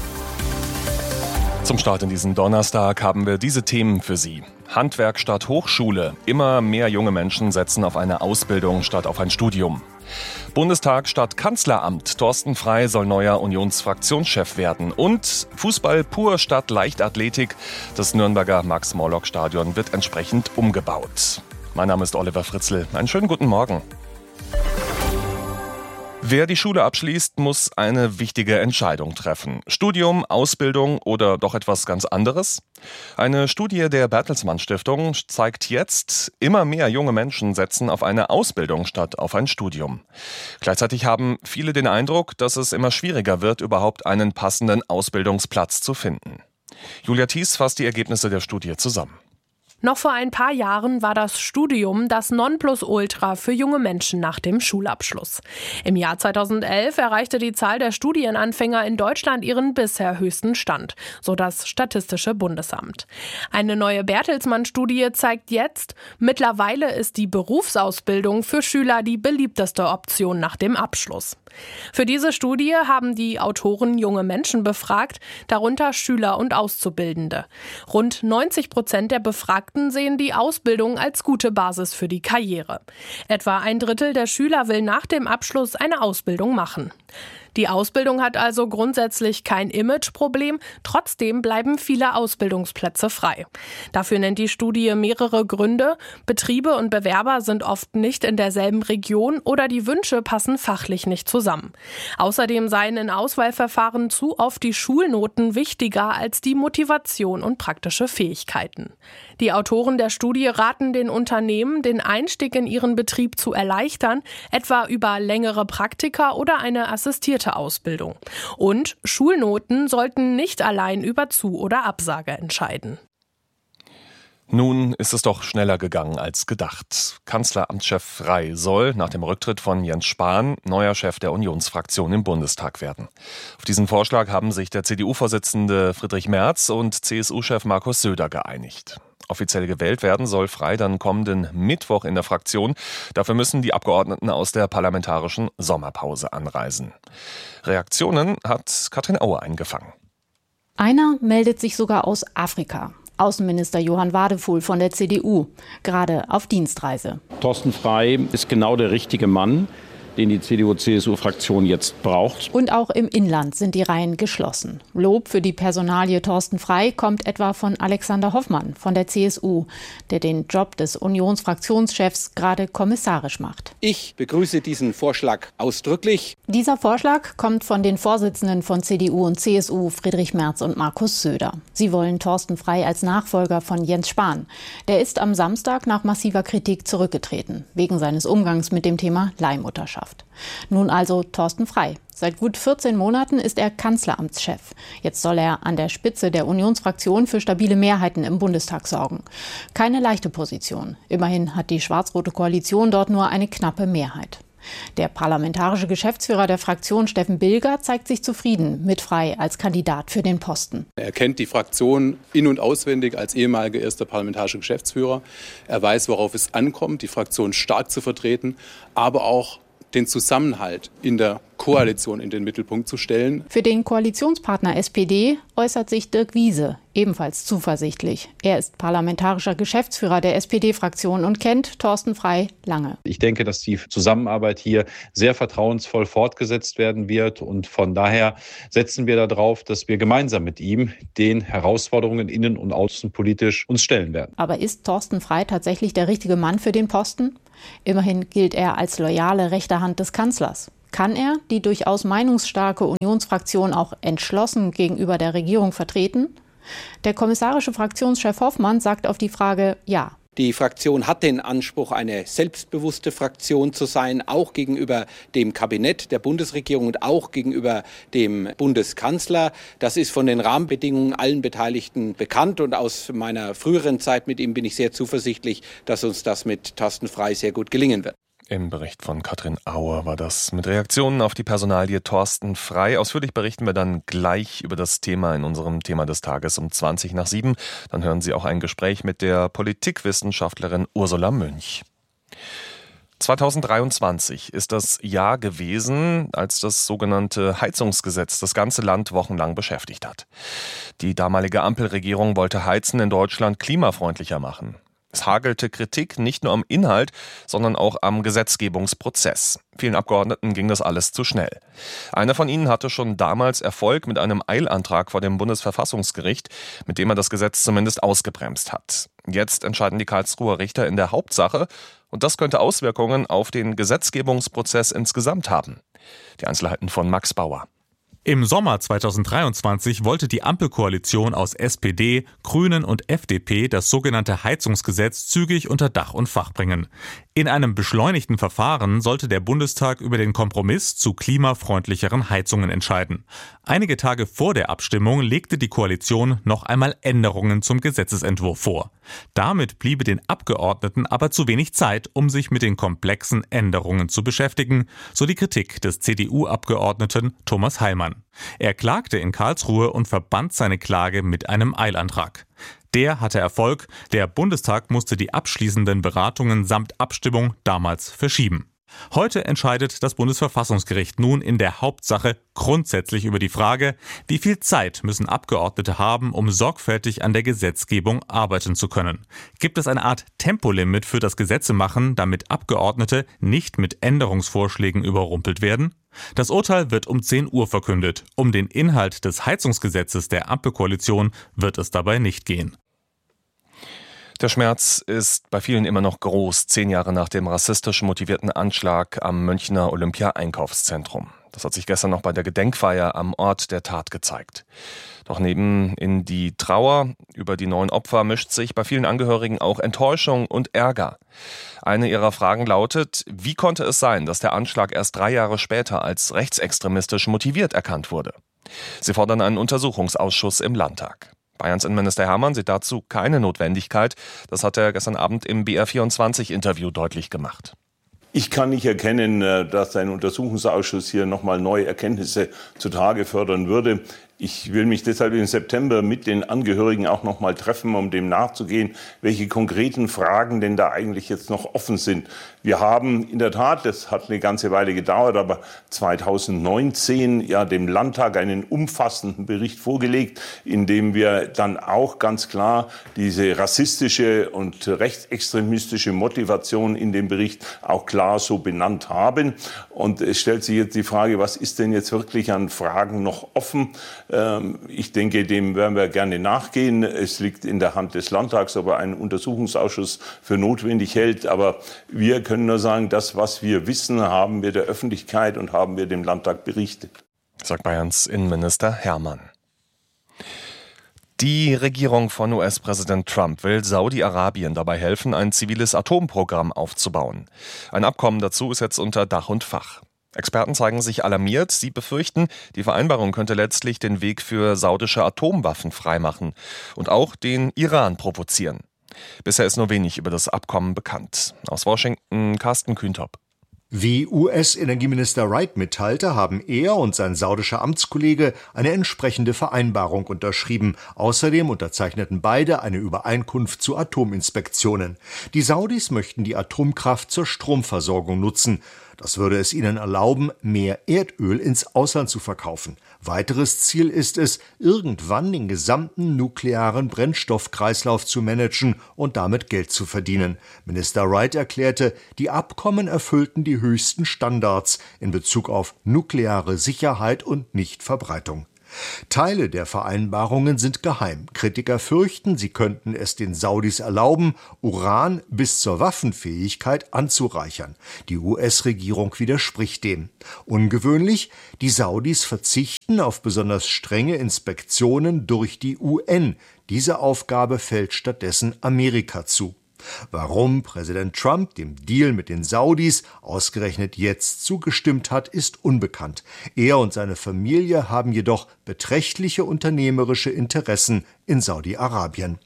Zum Start in diesen Donnerstag haben wir diese Themen für Sie. Handwerk statt Hochschule. Immer mehr junge Menschen setzen auf eine Ausbildung statt auf ein Studium. Bundestag statt Kanzleramt. Thorsten Frey soll neuer Unionsfraktionschef werden. Und Fußball pur statt Leichtathletik. Das Nürnberger Max-Morlock-Stadion wird entsprechend umgebaut. Mein Name ist Oliver Fritzl. Einen schönen guten Morgen. Wer die Schule abschließt, muss eine wichtige Entscheidung treffen. Studium, Ausbildung oder doch etwas ganz anderes? Eine Studie der Bertelsmann Stiftung zeigt jetzt, immer mehr junge Menschen setzen auf eine Ausbildung statt auf ein Studium. Gleichzeitig haben viele den Eindruck, dass es immer schwieriger wird, überhaupt einen passenden Ausbildungsplatz zu finden. Julia Thies fasst die Ergebnisse der Studie zusammen. Noch vor ein paar Jahren war das Studium das Nonplusultra für junge Menschen nach dem Schulabschluss. Im Jahr zweitausendelf erreichte die Zahl der Studienanfänger in Deutschland ihren bisher höchsten Stand, so das Statistische Bundesamt. Eine neue Bertelsmann-Studie zeigt jetzt, mittlerweile ist die Berufsausbildung für Schüler die beliebteste Option nach dem Abschluss. Für diese Studie haben die Autoren junge Menschen befragt, darunter Schüler und Auszubildende. Rund neunzig Prozent der Befragten sehen die Ausbildung als gute Basis für die Karriere. Etwa ein Drittel der Schüler will nach dem Abschluss eine Ausbildung machen. Die Ausbildung hat also grundsätzlich kein Imageproblem, trotzdem bleiben viele Ausbildungsplätze frei. Dafür nennt die Studie mehrere Gründe. Betriebe und Bewerber sind oft nicht in derselben Region oder die Wünsche passen fachlich nicht zusammen. Außerdem seien in Auswahlverfahren zu oft die Schulnoten wichtiger als die Motivation und praktische Fähigkeiten. Die Autoren der Studie raten den Unternehmen, den Einstieg in ihren Betrieb zu erleichtern, etwa über längere Praktika oder eine assistierte Ausbildung. Und Schulnoten sollten nicht allein über Zu- oder Absage entscheiden. Nun ist es doch schneller gegangen als gedacht. Kanzleramtschef Frey soll nach dem Rücktritt von Jens Spahn neuer Chef der Unionsfraktion im Bundestag werden. Auf diesen Vorschlag haben sich der C D U-Vorsitzende Friedrich Merz und C S U-Chef Markus Söder geeinigt. Offiziell gewählt werden soll Frey dann kommenden Mittwoch in der Fraktion. Dafür müssen die Abgeordneten aus der parlamentarischen Sommerpause anreisen. Reaktionen hat Katrin Auer eingefangen. Einer meldet sich sogar aus Afrika. Außenminister Johann Wadefuhl von der C D U, gerade auf Dienstreise. Thorsten Frey ist genau der richtige Mann, den die C D U-C S U-Fraktion jetzt braucht. Und auch im Inland sind die Reihen geschlossen. Lob für die Personalie Thorsten Frey kommt etwa von Alexander Hoffmann von der C S U, der den Job des Unionsfraktionschefs gerade kommissarisch macht. Ich begrüße diesen Vorschlag ausdrücklich. Dieser Vorschlag kommt von den Vorsitzenden von C D U und C S U, Friedrich Merz und Markus Söder. Sie wollen Thorsten Frey als Nachfolger von Jens Spahn. Der ist am Samstag nach massiver Kritik zurückgetreten, wegen seines Umgangs mit dem Thema Leihmutterschaft. Nun also Thorsten Frey. Seit gut vierzehn Monaten ist er Kanzleramtschef. Jetzt soll er an der Spitze der Unionsfraktion für stabile Mehrheiten im Bundestag sorgen. Keine leichte Position. Immerhin hat die schwarz-rote Koalition dort nur eine knappe Mehrheit. Der parlamentarische Geschäftsführer der Fraktion, Steffen Bilger, zeigt sich zufrieden mit Frey als Kandidat für den Posten. Er kennt die Fraktion in- und auswendig als ehemaliger erster parlamentarischer Geschäftsführer. Er weiß, worauf es ankommt, die Fraktion stark zu vertreten, aber auch den Zusammenhalt in der Koalition in den Mittelpunkt zu stellen. Für den Koalitionspartner S P D äußert sich Dirk Wiese ebenfalls zuversichtlich. Er ist parlamentarischer Geschäftsführer der S P D-Fraktion und kennt Thorsten Frey lange. Ich denke, dass die Zusammenarbeit hier sehr vertrauensvoll fortgesetzt werden wird und von daher setzen wir darauf, dass wir gemeinsam mit ihm den Herausforderungen innen- und außenpolitisch uns stellen werden. Aber ist Thorsten Frey tatsächlich der richtige Mann für den Posten? Immerhin gilt er als loyale rechte Hand des Kanzlers. Kann er die durchaus meinungsstarke Unionsfraktion auch entschlossen gegenüber der Regierung vertreten? Der kommissarische Fraktionschef Hoffmann sagt auf die Frage ja. Die Fraktion hat den Anspruch, eine selbstbewusste Fraktion zu sein, auch gegenüber dem Kabinett der Bundesregierung und auch gegenüber dem Bundeskanzler. Das ist von den Rahmenbedingungen allen Beteiligten bekannt und aus meiner früheren Zeit mit ihm bin ich sehr zuversichtlich, dass uns das mit Thorsten Frey sehr gut gelingen wird. Im Bericht von Katrin Auer war das mit Reaktionen auf die Personalie Thorsten Frey. Ausführlich berichten wir dann gleich über das Thema in unserem Thema des Tages um zwanzig nach sieben. Dann hören Sie auch ein Gespräch mit der Politikwissenschaftlerin Ursula Münch. zweitausenddreiundzwanzig ist das Jahr gewesen, als das sogenannte Heizungsgesetz das ganze Land wochenlang beschäftigt hat. Die damalige Ampelregierung wollte Heizen in Deutschland klimafreundlicher machen. Es hagelte Kritik nicht nur am Inhalt, sondern auch am Gesetzgebungsprozess. Vielen Abgeordneten ging das alles zu schnell. Einer von ihnen hatte schon damals Erfolg mit einem Eilantrag vor dem Bundesverfassungsgericht, mit dem er das Gesetz zumindest ausgebremst hat. Jetzt entscheiden die Karlsruher Richter in der Hauptsache und das könnte Auswirkungen auf den Gesetzgebungsprozess insgesamt haben. Die Einzelheiten von Max Bauer. Im Sommer zweitausenddreiundzwanzig wollte die Ampelkoalition aus S P D, Grünen und F D P das sogenannte Heizungsgesetz zügig unter Dach und Fach bringen. In einem beschleunigten Verfahren sollte der Bundestag über den Kompromiss zu klimafreundlicheren Heizungen entscheiden. Einige Tage vor der Abstimmung legte die Koalition noch einmal Änderungen zum Gesetzesentwurf vor. Damit bliebe den Abgeordneten aber zu wenig Zeit, um sich mit den komplexen Änderungen zu beschäftigen, so die Kritik des C D U-Abgeordneten Thomas Heilmann. Er klagte in Karlsruhe und verband seine Klage mit einem Eilantrag. Der hatte Erfolg, der Bundestag musste die abschließenden Beratungen samt Abstimmung damals verschieben. Heute entscheidet das Bundesverfassungsgericht nun in der Hauptsache grundsätzlich über die Frage, wie viel Zeit müssen Abgeordnete haben, um sorgfältig an der Gesetzgebung arbeiten zu können. Gibt es eine Art Tempolimit für das Gesetzemachen, damit Abgeordnete nicht mit Änderungsvorschlägen überrumpelt werden? Das Urteil wird um zehn Uhr verkündet. Um den Inhalt des Heizungsgesetzes der Ampelkoalition wird es dabei nicht gehen. Der Schmerz ist bei vielen immer noch groß, zehn Jahre nach dem rassistisch motivierten Anschlag am Münchner Olympia-Einkaufszentrum. Das hat sich gestern noch bei der Gedenkfeier am Ort der Tat gezeigt. Doch neben in die Trauer über die neuen Opfer mischt sich bei vielen Angehörigen auch Enttäuschung und Ärger. Eine ihrer Fragen lautet, wie konnte es sein, dass der Anschlag erst drei Jahre später als rechtsextremistisch motiviert erkannt wurde? Sie fordern einen Untersuchungsausschuss im Landtag. Bayerns Innenminister Hermann sieht dazu keine Notwendigkeit. Das hat er gestern Abend im B R vierundzwanzig-Interview deutlich gemacht. Ich kann nicht erkennen, dass ein Untersuchungsausschuss hier nochmal neue Erkenntnisse zutage fördern würde. Ich will mich deshalb im September mit den Angehörigen auch noch mal treffen, um dem nachzugehen, welche konkreten Fragen denn da eigentlich jetzt noch offen sind. Wir haben in der Tat, das hat eine ganze Weile gedauert, aber zweitausendneunzehn ja dem Landtag einen umfassenden Bericht vorgelegt, in dem wir dann auch ganz klar diese rassistische und rechtsextremistische Motivation in dem Bericht auch klar so benannt haben. Und es stellt sich jetzt die Frage, was ist denn jetzt wirklich an Fragen noch offen? Ich denke, dem werden wir gerne nachgehen. Es liegt in der Hand des Landtags, ob er einen Untersuchungsausschuss für notwendig hält. Aber wir können nur sagen, das, was wir wissen, haben wir der Öffentlichkeit und haben wir dem Landtag berichtet. Sagt Bayerns Innenminister Hermann. Die Regierung von U S-Präsident Trump will Saudi-Arabien dabei helfen, ein ziviles Atomprogramm aufzubauen. Ein Abkommen dazu ist jetzt unter Dach und Fach. Experten zeigen sich alarmiert. Sie befürchten, die Vereinbarung könnte letztlich den Weg für saudische Atomwaffen freimachen und auch den Iran provozieren. Bisher ist nur wenig über das Abkommen bekannt. Aus Washington, Carsten Kühntop. Wie U S-Energieminister Wright mitteilte, haben er und sein saudischer Amtskollege eine entsprechende Vereinbarung unterschrieben. Außerdem unterzeichneten beide eine Übereinkunft zu Atominspektionen. Die Saudis möchten die Atomkraft zur Stromversorgung nutzen. Das würde es ihnen erlauben, mehr Erdöl ins Ausland zu verkaufen. Weiteres Ziel ist es, irgendwann den gesamten nuklearen Brennstoffkreislauf zu managen und damit Geld zu verdienen. Minister Wright erklärte, die Abkommen erfüllten die höchsten Standards in Bezug auf nukleare Sicherheit und Nichtverbreitung. Teile der Vereinbarungen sind geheim. Kritiker fürchten, sie könnten es den Saudis erlauben, Uran bis zur Waffenfähigkeit anzureichern. Die U S-Regierung widerspricht dem. Ungewöhnlich, die Saudis verzichten auf besonders strenge Inspektionen durch die U N. Diese Aufgabe fällt stattdessen Amerika zu. Warum Präsident Trump dem Deal mit den Saudis ausgerechnet jetzt zugestimmt hat, ist unbekannt. Er und seine Familie haben jedoch beträchtliche unternehmerische Interessen in Saudi-Arabien.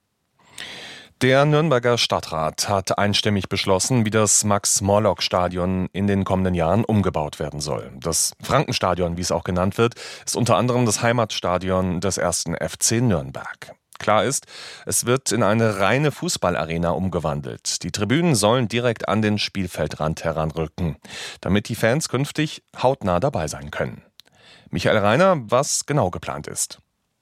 Der Nürnberger Stadtrat hat einstimmig beschlossen, wie das Max-Morlock-Stadion in den kommenden Jahren umgebaut werden soll. Das Frankenstadion, wie es auch genannt wird, ist unter anderem das Heimatstadion des ersten F C Nürnberg. Klar ist, es wird in eine reine Fußballarena umgewandelt. Die Tribünen sollen direkt an den Spielfeldrand heranrücken, damit die Fans künftig hautnah dabei sein können. Michael Reiner, was genau geplant ist.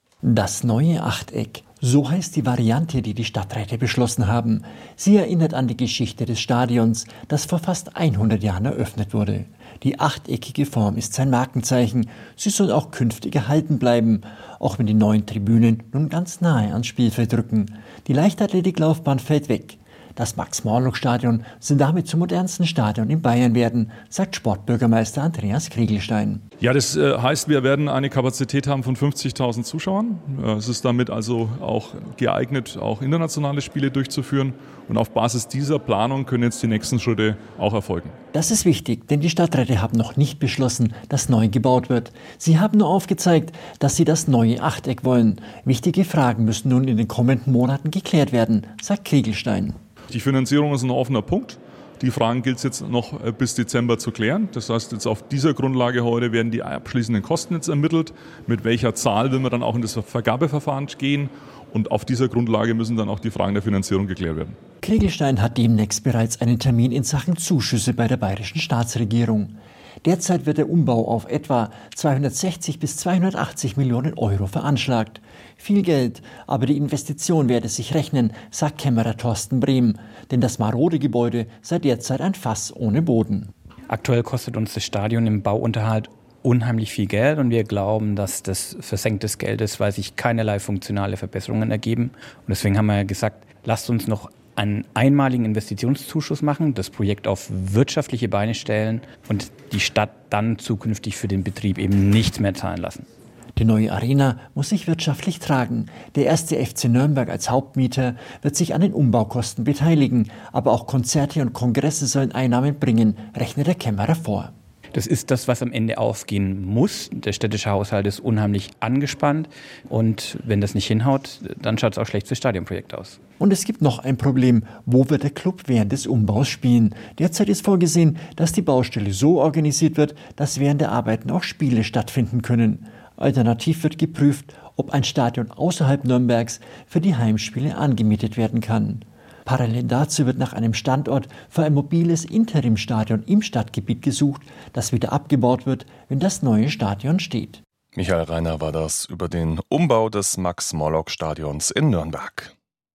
Das neue Achteck, so heißt die Variante, die die Stadträte beschlossen haben. Sie erinnert an die Geschichte des Stadions, das vor fast hundert Jahren eröffnet wurde. Die achteckige Form ist sein Markenzeichen. Sie soll auch künftig erhalten bleiben, auch wenn die neuen Tribünen nun ganz nahe ans Spielfeld rücken. Die Leichtathletiklaufbahn fällt weg. Das Max-Morlock-Stadion soll damit zum modernsten Stadion in Bayern werden, sagt Sportbürgermeister Andreas Kriegelstein. Ja, das äh, heißt, wir werden eine Kapazität haben von fünfzigtausend Zuschauern. Äh, es ist damit also auch geeignet, auch internationale Spiele durchzuführen. Und auf Basis dieser Planung können jetzt die nächsten Schritte auch erfolgen. Das ist wichtig, denn die Stadträte haben noch nicht beschlossen, dass neu gebaut wird. Sie haben nur aufgezeigt, dass sie das neue Achteck wollen. Wichtige Fragen müssen nun in den kommenden Monaten geklärt werden, sagt Kriegelstein. Die Finanzierung ist ein offener Punkt. Die Fragen gilt es jetzt noch bis Dezember zu klären. Das heißt, jetzt auf dieser Grundlage heute werden die abschließenden Kosten jetzt ermittelt. Mit welcher Zahl will man dann auch in das Vergabeverfahren gehen? Und auf dieser Grundlage müssen dann auch die Fragen der Finanzierung geklärt werden. Kriegelstein hat demnächst bereits einen Termin in Sachen Zuschüsse bei der bayerischen Staatsregierung. Derzeit wird der Umbau auf etwa zweihundertsechzig bis zweihundertachtzig Millionen Euro veranschlagt. Viel Geld, aber die Investition werde sich rechnen, sagt Kämmerer Thorsten Brehm. Denn das marode Gebäude sei derzeit ein Fass ohne Boden. Aktuell kostet uns das Stadion im Bauunterhalt unheimlich viel Geld und wir glauben, dass das versenktes Geld ist, weil sich keinerlei funktionale Verbesserungen ergeben. Und deswegen haben wir gesagt, lasst uns noch einen einmaligen Investitionszuschuss machen, das Projekt auf wirtschaftliche Beine stellen und die Stadt dann zukünftig für den Betrieb eben nichts mehr zahlen lassen. Die neue Arena muss sich wirtschaftlich tragen. Der erste F C Nürnberg als Hauptmieter wird sich an den Umbaukosten beteiligen. Aber auch Konzerte und Kongresse sollen Einnahmen bringen, rechnet der Kämmerer vor. Das ist das, was am Ende aufgehen muss. Der städtische Haushalt ist unheimlich angespannt. Und wenn das nicht hinhaut, dann schaut es auch schlecht fürs Stadionprojekt aus. Und es gibt noch ein Problem. Wo wird der Club während des Umbaus spielen? Derzeit ist vorgesehen, dass die Baustelle so organisiert wird, dass während der Arbeiten auch Spiele stattfinden können. Alternativ wird geprüft, ob ein Stadion außerhalb Nürnbergs für die Heimspiele angemietet werden kann. Parallel dazu wird nach einem Standort für ein mobiles Interimstadion im Stadtgebiet gesucht, das wieder abgebaut wird, wenn das neue Stadion steht. Michael Reiner war das über den Umbau des Max-Morlock-Stadions in Nürnberg.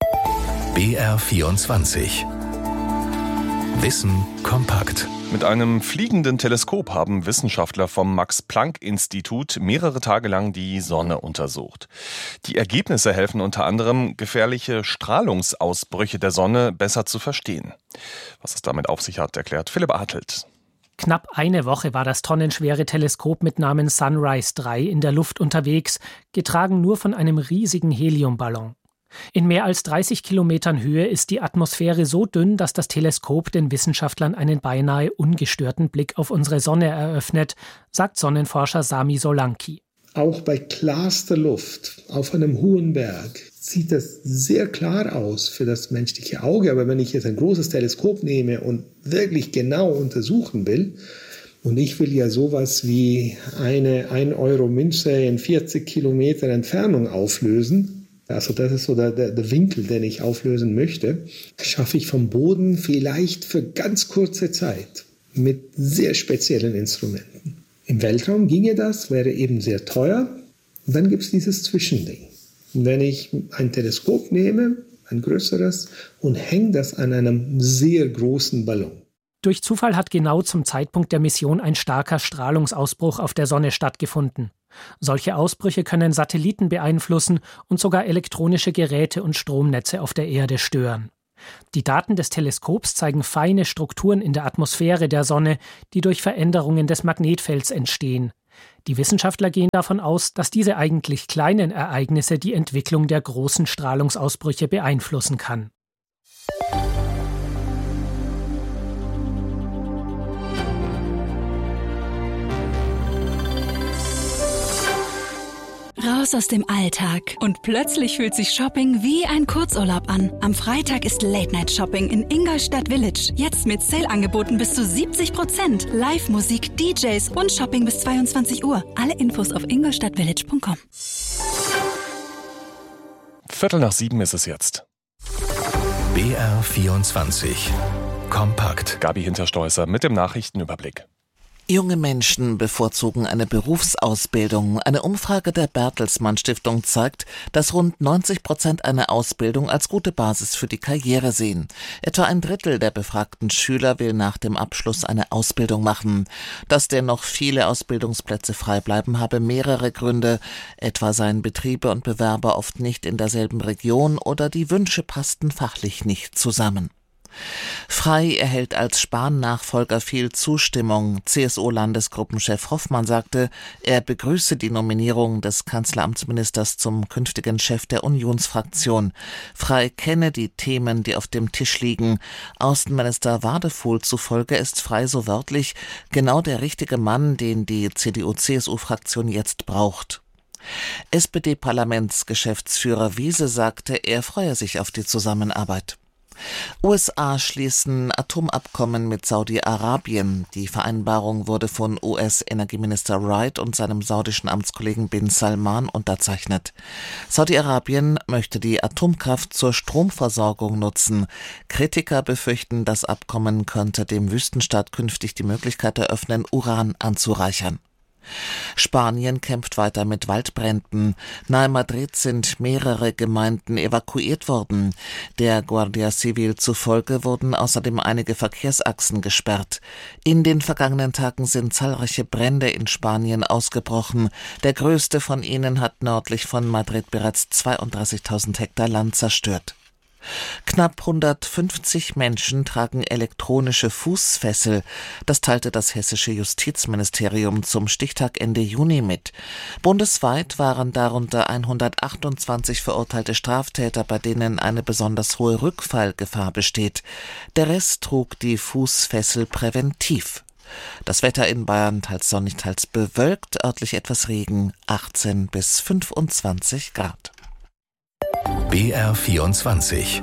B R vierundzwanzig. Wissen kompakt. Mit einem fliegenden Teleskop haben Wissenschaftler vom Max-Planck-Institut mehrere Tage lang die Sonne untersucht. Die Ergebnisse helfen unter anderem, gefährliche Strahlungsausbrüche der Sonne besser zu verstehen. Was es damit auf sich hat, erklärt Philipp Artelt. Knapp eine Woche war das tonnenschwere Teleskop mit Namen Sunrise drei in der Luft unterwegs, getragen nur von einem riesigen Heliumballon. In mehr als dreißig Kilometern Höhe ist die Atmosphäre so dünn, dass das Teleskop den Wissenschaftlern einen beinahe ungestörten Blick auf unsere Sonne eröffnet, sagt Sonnenforscher Sami Solanki. Auch bei klarster Luft auf einem hohen Berg sieht das sehr klar aus für das menschliche Auge. Aber wenn ich jetzt ein großes Teleskop nehme und wirklich genau untersuchen will, und ich will ja sowas wie eine ein Euro Münze in vierzig Kilometer Entfernung auflösen, also das ist so der, der, der Winkel, den ich auflösen möchte, schaffe ich vom Boden vielleicht für ganz kurze Zeit mit sehr speziellen Instrumenten. Im Weltraum ginge das, wäre eben sehr teuer. Und dann gibt es dieses Zwischending. Und wenn ich ein Teleskop nehme, ein größeres, und hänge das an einem sehr großen Ballon. Durch Zufall hat genau zum Zeitpunkt der Mission ein starker Strahlungsausbruch auf der Sonne stattgefunden. Solche Ausbrüche können Satelliten beeinflussen und sogar elektronische Geräte und Stromnetze auf der Erde stören. Die Daten des Teleskops zeigen feine Strukturen in der Atmosphäre der Sonne, die durch Veränderungen des Magnetfelds entstehen. Die Wissenschaftler gehen davon aus, dass diese eigentlich kleinen Ereignisse die Entwicklung der großen Strahlungsausbrüche beeinflussen kann. Raus aus dem Alltag und plötzlich fühlt sich Shopping wie ein Kurzurlaub an. Am Freitag ist Late-Night-Shopping in Ingolstadt Village. Jetzt mit Sale-Angeboten bis zu siebzig Prozent. Live-Musik, D Js und Shopping bis zweiundzwanzig Uhr. Alle Infos auf ingolstadtvillage punkt com. Viertel nach sieben ist es jetzt. B R vierundzwanzig. Kompakt. Gabi Hinterstoißer mit dem Nachrichtenüberblick. Junge Menschen bevorzugen eine Berufsausbildung. Eine Umfrage der Bertelsmann Stiftung zeigt, dass rund neunzig Prozent eine Ausbildung als gute Basis für die Karriere sehen. Etwa ein Drittel der befragten Schüler will nach dem Abschluss eine Ausbildung machen. Dass dennoch viele Ausbildungsplätze frei bleiben, habe mehrere Gründe. Etwa seien Betriebe und Bewerber oft nicht in derselben Region oder die Wünsche passten fachlich nicht zusammen. Frei erhält als Spahn-Nachfolger viel Zustimmung. C S U-Landesgruppenchef Hoffmann sagte, er begrüße die Nominierung des Kanzleramtsministers zum künftigen Chef der Unionsfraktion. Frei kenne die Themen, die auf dem Tisch liegen. Außenminister Wadefuhl zufolge ist Frei so wörtlich genau der richtige Mann, den die C D U-C S U-Fraktion jetzt braucht. S P D-Parlamentsgeschäftsführer Wiese sagte, er freue sich auf die Zusammenarbeit. U S A schließen Atomabkommen mit Saudi-Arabien. Die Vereinbarung wurde von U S-Energieminister Wright und seinem saudischen Amtskollegen Bin Salman unterzeichnet. Saudi-Arabien möchte die Atomkraft zur Stromversorgung nutzen. Kritiker befürchten, das Abkommen könnte dem Wüstenstaat künftig die Möglichkeit eröffnen, Uran anzureichern. Spanien kämpft weiter mit Waldbränden. Nahe Madrid sind mehrere Gemeinden evakuiert worden. Der Guardia Civil zufolge wurden außerdem einige Verkehrsachsen gesperrt. In den vergangenen Tagen sind zahlreiche Brände in Spanien ausgebrochen. Der größte von ihnen hat nördlich von Madrid bereits zweiunddreißigtausend Hektar Land zerstört. Knapp hundertfünfzig Menschen tragen elektronische Fußfessel. Das teilte das hessische Justizministerium zum Stichtag Ende Juni mit. Bundesweit waren darunter hundertachtundzwanzig verurteilte Straftäter, bei denen eine besonders hohe Rückfallgefahr besteht. Der Rest trug die Fußfessel präventiv. Das Wetter in Bayern teils sonnig, teils bewölkt, örtlich etwas Regen, achtzehn bis fünfundzwanzig Grad. B R vierundzwanzig.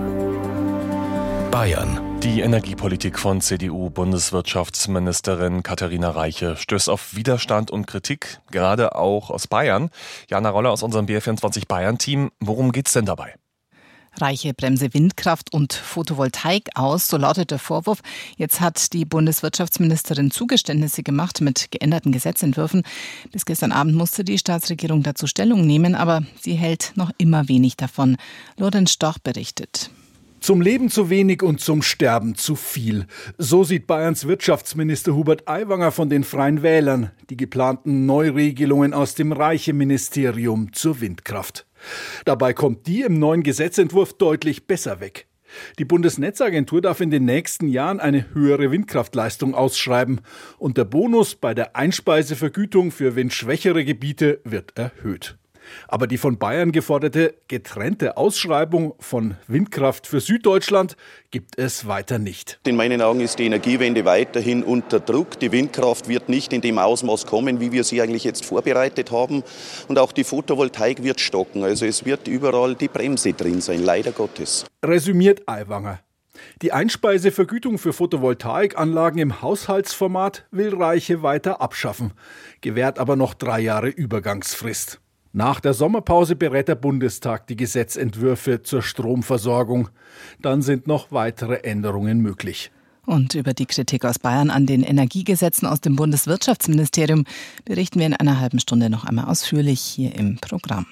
Bayern. Die Energiepolitik von C D U-Bundeswirtschaftsministerin Katharina Reiche stößt auf Widerstand und Kritik, gerade auch aus Bayern. Jana Roller aus unserem B R vierundzwanzig Bayern-Team. Worum geht's denn dabei? Reiche bremse Windkraft und Photovoltaik aus, so lautet der Vorwurf. Jetzt hat die Bundeswirtschaftsministerin Zugeständnisse gemacht mit geänderten Gesetzentwürfen. Bis gestern Abend musste die Staatsregierung dazu Stellung nehmen, aber sie hält noch immer wenig davon. Lorenz Storch berichtet. Zum Leben zu wenig und zum Sterben zu viel. So sieht Bayerns Wirtschaftsminister Hubert Aiwanger von den Freien Wählern die geplanten Neuregelungen aus dem Reiche-Ministerium zur Windkraft. Dabei kommt die im neuen Gesetzentwurf deutlich besser weg. Die Bundesnetzagentur darf in den nächsten Jahren eine höhere Windkraftleistung ausschreiben und der Bonus bei der Einspeisevergütung für windschwächere Gebiete wird erhöht. Aber die von Bayern geforderte getrennte Ausschreibung von Windkraft für Süddeutschland gibt es weiter nicht. In meinen Augen ist die Energiewende weiterhin unter Druck. Die Windkraft wird nicht in dem Ausmaß kommen, wie wir sie eigentlich jetzt vorbereitet haben. Und auch die Photovoltaik wird stocken. Also es wird überall die Bremse drin sein, leider Gottes. Resümiert Aiwanger. Die Einspeisevergütung für Photovoltaikanlagen im Haushaltsformat will Reiche weiter abschaffen, gewährt aber noch drei Jahre Übergangsfrist. Nach der Sommerpause berät der Bundestag die Gesetzentwürfe zur Stromversorgung. Dann sind noch weitere Änderungen möglich. Und über die Kritik aus Bayern an den Energiegesetzen aus dem Bundeswirtschaftsministerium berichten wir in einer halben Stunde noch einmal ausführlich hier im Programm.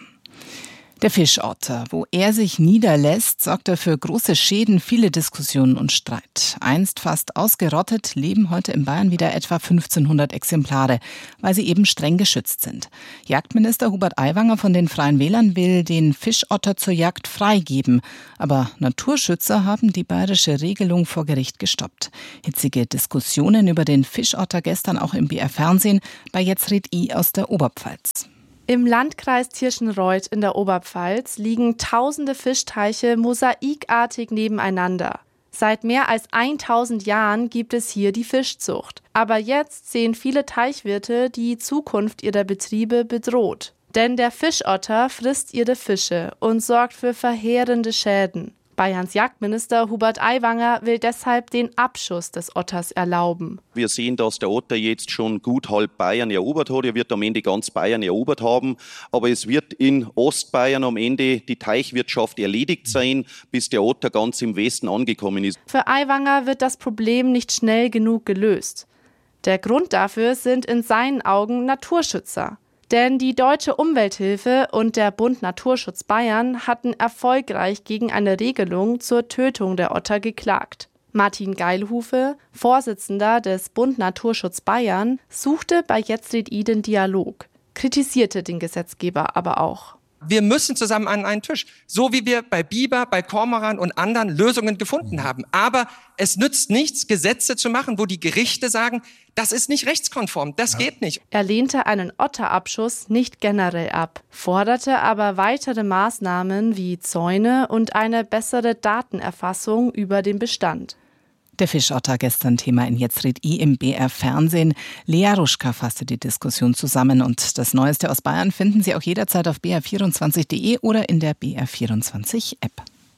Der Fischotter, wo er sich niederlässt, sorgt er für große Schäden, viele Diskussionen und Streit. Einst fast ausgerottet, leben heute in Bayern wieder etwa fünfzehnhundert Exemplare, weil sie eben streng geschützt sind. Jagdminister Hubert Aiwanger von den Freien Wählern will den Fischotter zur Jagd freigeben. Aber Naturschützer haben die bayerische Regelung vor Gericht gestoppt. Hitzige Diskussionen über den Fischotter gestern auch im B R Fernsehen bei Jezrid I aus der Oberpfalz. Im Landkreis Tirschenreuth in der Oberpfalz liegen tausende Fischteiche mosaikartig nebeneinander. Seit mehr als tausend Jahren gibt es hier die Fischzucht. Aber jetzt sehen viele Teichwirte die Zukunft ihrer Betriebe bedroht. Denn der Fischotter frisst ihre Fische und sorgt für verheerende Schäden. Bayerns Jagdminister Hubert Aiwanger will deshalb den Abschuss des Otters erlauben. Wir sehen, dass der Otter jetzt schon gut halb Bayern erobert hat. Er wird am Ende ganz Bayern erobert haben. Aber es wird in Ostbayern am Ende die Teichwirtschaft erledigt sein, bis der Otter ganz im Westen angekommen ist. Für Aiwanger wird das Problem nicht schnell genug gelöst. Der Grund dafür sind in seinen Augen Naturschützer. Denn die Deutsche Umwelthilfe und der Bund Naturschutz Bayern hatten erfolgreich gegen eine Regelung zur Tötung der Otter geklagt. Martin Geilhufe, Vorsitzender des Bund Naturschutz Bayern, suchte bei Jezrid I den Dialog, kritisierte den Gesetzgeber aber auch. Wir müssen zusammen an einen Tisch, so wie wir bei Biber, bei Kormoran und anderen Lösungen gefunden haben. Aber es nützt nichts, Gesetze zu machen, wo die Gerichte sagen, das ist nicht rechtskonform, das ja. geht nicht. Er lehnte einen Otterabschuss nicht generell ab, forderte aber weitere Maßnahmen wie Zäune und eine bessere Datenerfassung über den Bestand. Der Fischotter gestern Thema in Jezrid I im B R Fernsehen. Lea Ruschka fasste die Diskussion zusammen und das Neueste aus Bayern finden Sie auch jederzeit auf b r vierundzwanzig punkt de oder in der B R vierundzwanzig App.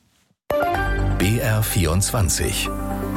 B R vierundzwanzig.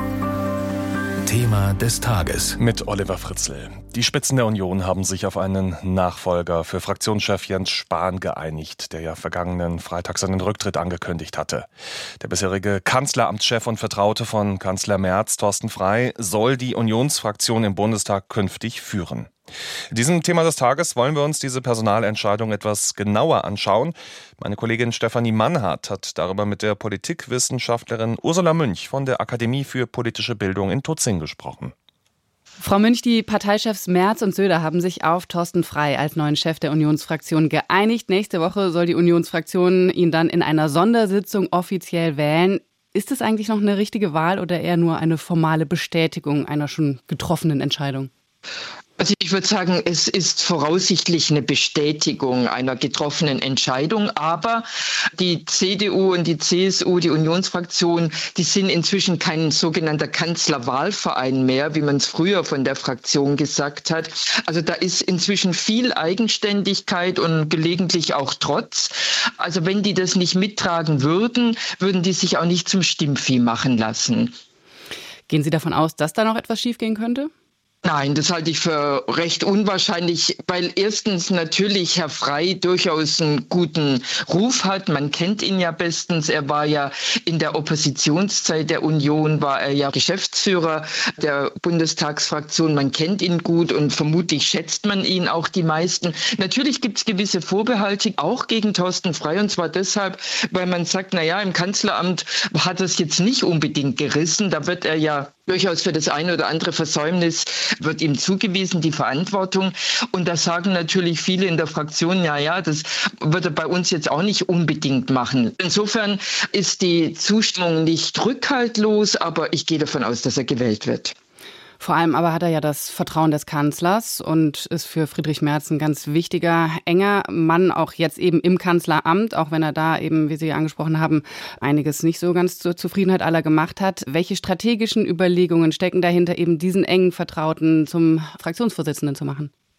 Thema des Tages. Mit Oliver Fritzl. Die Spitzen der Union haben sich auf einen Nachfolger für Fraktionschef Jens Spahn geeinigt, der ja vergangenen Freitag seinen Rücktritt angekündigt hatte. Der bisherige Kanzleramtschef und Vertraute von Kanzler Merz, Thorsten Frey, soll die Unionsfraktion im Bundestag künftig führen. In diesem Thema des Tages wollen wir uns diese Personalentscheidung etwas genauer anschauen. Meine Kollegin Stefanie Mannhardt hat darüber mit der Politikwissenschaftlerin Ursula Münch von der Akademie für politische Bildung in Tutzing gesprochen. Frau Münch, die Parteichefs Merz und Söder haben sich auf Thorsten Frey als neuen Chef der Unionsfraktion geeinigt. Nächste Woche soll die Unionsfraktion ihn dann in einer Sondersitzung offiziell wählen. Ist es eigentlich noch eine richtige Wahl oder eher nur eine formale Bestätigung einer schon getroffenen Entscheidung? Also ich würde sagen, es ist voraussichtlich eine Bestätigung einer getroffenen Entscheidung. Aber die C D U und die C S U, die Unionsfraktion, die sind inzwischen kein sogenannter Kanzlerwahlverein mehr, wie man es früher von der Fraktion gesagt hat. Also da ist inzwischen viel Eigenständigkeit und gelegentlich auch Trotz. Also wenn die das nicht mittragen würden, würden die sich auch nicht zum Stimmvieh machen lassen. Gehen Sie davon aus, dass da noch etwas schiefgehen könnte? Nein, das halte ich für recht unwahrscheinlich, weil erstens natürlich Herr Frey durchaus einen guten Ruf hat. Man kennt ihn ja bestens. Er war ja in der Oppositionszeit der Union, war er ja Geschäftsführer der Bundestagsfraktion. Man kennt ihn gut und vermutlich schätzt man ihn auch die meisten. Natürlich gibt es gewisse Vorbehalte, auch gegen Thorsten Frey, und zwar deshalb, weil man sagt, na ja, im Kanzleramt hat es jetzt nicht unbedingt gerissen. Da wird er ja durchaus für das eine oder andere Versäumnis wird ihm zugewiesen, die Verantwortung. Und da sagen natürlich viele in der Fraktion, ja, ja, das wird er bei uns jetzt auch nicht unbedingt machen. Insofern ist die Zustimmung nicht rückhaltlos, aber ich gehe davon aus, dass er gewählt wird. Vor allem aber hat er ja das Vertrauen des Kanzlers und ist für Friedrich Merz ein ganz wichtiger, enger Mann, auch jetzt eben im Kanzleramt, auch wenn er da eben, wie Sie angesprochen haben, einiges nicht so ganz zur Zufriedenheit aller gemacht hat. Welche strategischen Überlegungen stecken dahinter, eben diesen engen Vertrauten zum Fraktionsvorsitzenden zu machen?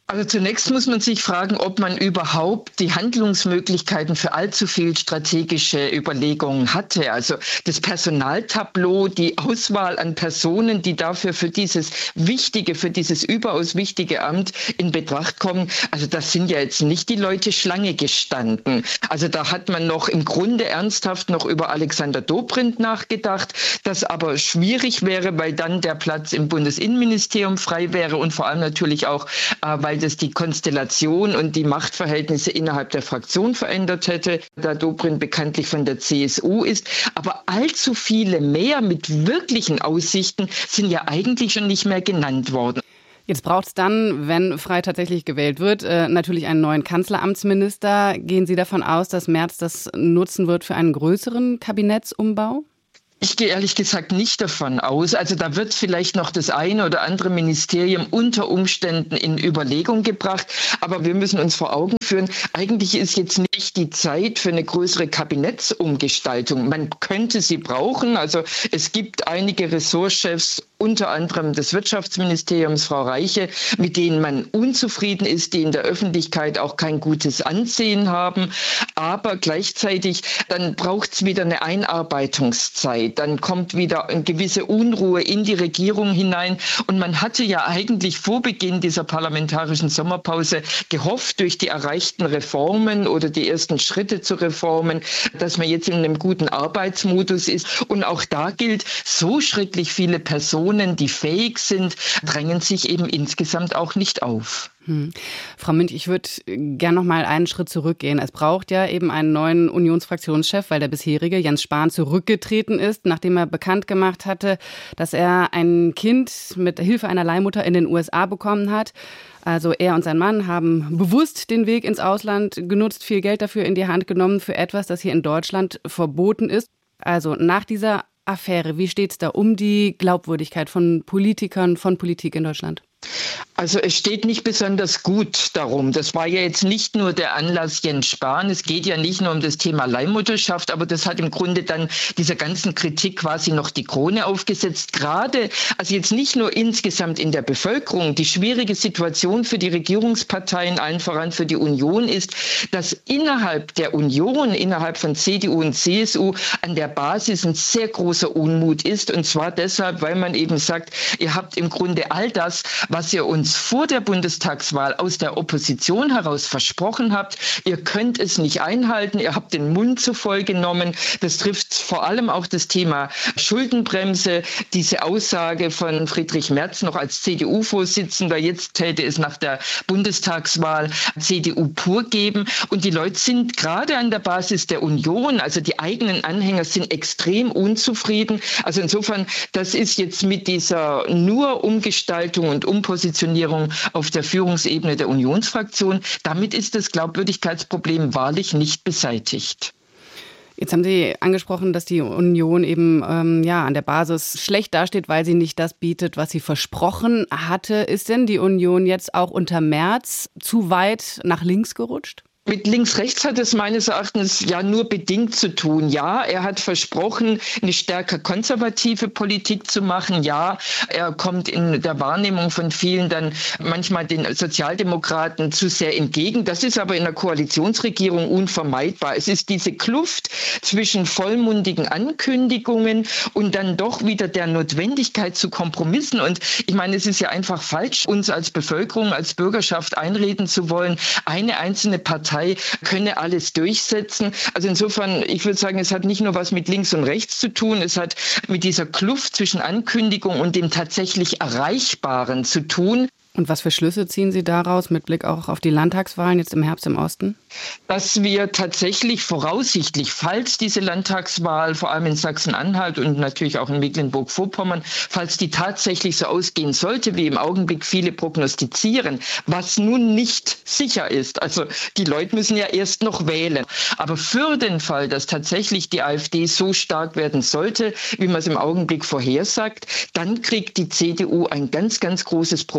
Also zunächst muss man sich fragen, ob man überhaupt die Handlungsmöglichkeiten für allzu viel strategische Überlegungen hatte. Also das Personaltableau, die Auswahl an Personen, die dafür für dieses wichtige, für dieses überaus wichtige Amt in Betracht kommen. Also das sind ja jetzt nicht die Leute Schlange gestanden. Also da hat man noch im Grunde ernsthaft noch über Alexander Dobrindt nachgedacht, das aber schwierig wäre, weil dann der Platz im Bundesinnenministerium frei wäre und vor allem natürlich auch, äh, weil das die Konstellation und die Machtverhältnisse innerhalb der Fraktion verändert hätte, da Dobrindt bekanntlich von der C S U ist. Aber allzu viele mehr mit wirklichen Aussichten sind ja eigentlich schon nicht mehr genannt worden. Jetzt braucht es dann, wenn Frey tatsächlich gewählt wird, äh, natürlich einen neuen Kanzleramtsminister. Gehen Sie davon aus, dass Merz das nutzen wird für einen größeren Kabinettsumbau? Ich gehe ehrlich gesagt nicht davon aus. Also da wird vielleicht noch das eine oder andere Ministerium unter Umständen in Überlegung gebracht. Aber wir müssen uns vor Augen führen, eigentlich ist jetzt nicht die Zeit für eine größere Kabinettsumgestaltung. Man könnte sie brauchen. Also es gibt einige Ressortchefs, unter anderem des Wirtschaftsministeriums, Frau Reiche, mit denen man unzufrieden ist, die in der Öffentlichkeit auch kein gutes Ansehen haben. Aber gleichzeitig, dann braucht es wieder eine Einarbeitungszeit. Dann kommt wieder eine gewisse Unruhe in die Regierung hinein. Und man hatte ja eigentlich vor Beginn dieser parlamentarischen Sommerpause gehofft, durch die erreichten Reformen oder die ersten Schritte zu Reformen, dass man jetzt in einem guten Arbeitsmodus ist. Und auch da gilt, so schrecklich viele Personen, die fähig sind, drängen sich eben insgesamt auch nicht auf. Hm. Frau Münch, ich würde gern noch mal einen Schritt zurückgehen. Es braucht ja eben einen neuen Unionsfraktionschef, weil der bisherige Jens Spahn zurückgetreten ist, nachdem er bekannt gemacht hatte, dass er ein Kind mit Hilfe einer Leihmutter in den U S A bekommen hat. Also er und sein Mann haben bewusst den Weg ins Ausland genutzt, viel Geld dafür in die Hand genommen für etwas, das hier in Deutschland verboten ist. Also nach dieser Affäre, wie steht es da um die Glaubwürdigkeit von Politikern, von Politik in Deutschland? Also es steht nicht besonders gut darum. Das war ja jetzt nicht nur der Anlass Jens Spahn. Es geht ja nicht nur um das Thema Leihmutterschaft, aber das hat im Grunde dann dieser ganzen Kritik quasi noch die Krone aufgesetzt. Gerade, also jetzt nicht nur insgesamt in der Bevölkerung, die schwierige Situation für die Regierungsparteien, allen voran für die Union ist, dass innerhalb der Union, innerhalb von C D U und C S U an der Basis ein sehr großer Unmut ist. Und zwar deshalb, weil man eben sagt, ihr habt im Grunde all das, was ihr uns vor der Bundestagswahl aus der Opposition heraus versprochen habt. Ihr könnt es nicht einhalten, ihr habt den Mund zu voll genommen. Das trifft vor allem auch das Thema Schuldenbremse. Diese Aussage von Friedrich Merz noch als C D U-Vorsitzender, jetzt täte es nach der Bundestagswahl C D U pur geben. Und die Leute sind gerade an der Basis der Union, also die eigenen Anhänger sind extrem unzufrieden. Also insofern, das ist jetzt mit dieser nur Umgestaltung und Umpositionierung auf der Führungsebene der Unionsfraktion. Damit ist das Glaubwürdigkeitsproblem wahrlich nicht beseitigt. Jetzt haben Sie angesprochen, dass die Union eben ähm, ja, an der Basis schlecht dasteht, weil sie nicht das bietet, was sie versprochen hatte. Ist denn die Union jetzt auch unter Merz zu weit nach links gerutscht? Mit links-rechts hat es meines Erachtens ja nur bedingt zu tun. Ja, er hat versprochen, eine stärker konservative Politik zu machen. Ja, er kommt in der Wahrnehmung von vielen dann manchmal den Sozialdemokraten zu sehr entgegen. Das ist aber in der Koalitionsregierung unvermeidbar. Es ist diese Kluft zwischen vollmundigen Ankündigungen und dann doch wieder der Notwendigkeit zu Kompromissen. Und ich meine, es ist ja einfach falsch, uns als Bevölkerung, als Bürgerschaft einreden zu wollen, eine einzelne Partei könne alles durchsetzen. Also insofern, ich würde sagen, es hat nicht nur was mit links und rechts zu tun, es hat mit dieser Kluft zwischen Ankündigung und dem tatsächlich Erreichbaren zu tun. Und was für Schlüsse ziehen Sie daraus mit Blick auch auf die Landtagswahlen jetzt im Herbst im Osten? Dass wir tatsächlich voraussichtlich, falls diese Landtagswahl, vor allem in Sachsen-Anhalt und natürlich auch in Mecklenburg-Vorpommern, falls die tatsächlich so ausgehen sollte, wie im Augenblick viele prognostizieren, was nun nicht sicher ist. Also die Leute müssen ja erst noch wählen. Aber für den Fall, dass tatsächlich die AfD so stark werden sollte, wie man es im Augenblick vorhersagt, dann kriegt die C D U ein ganz, ganz großes Problem. Und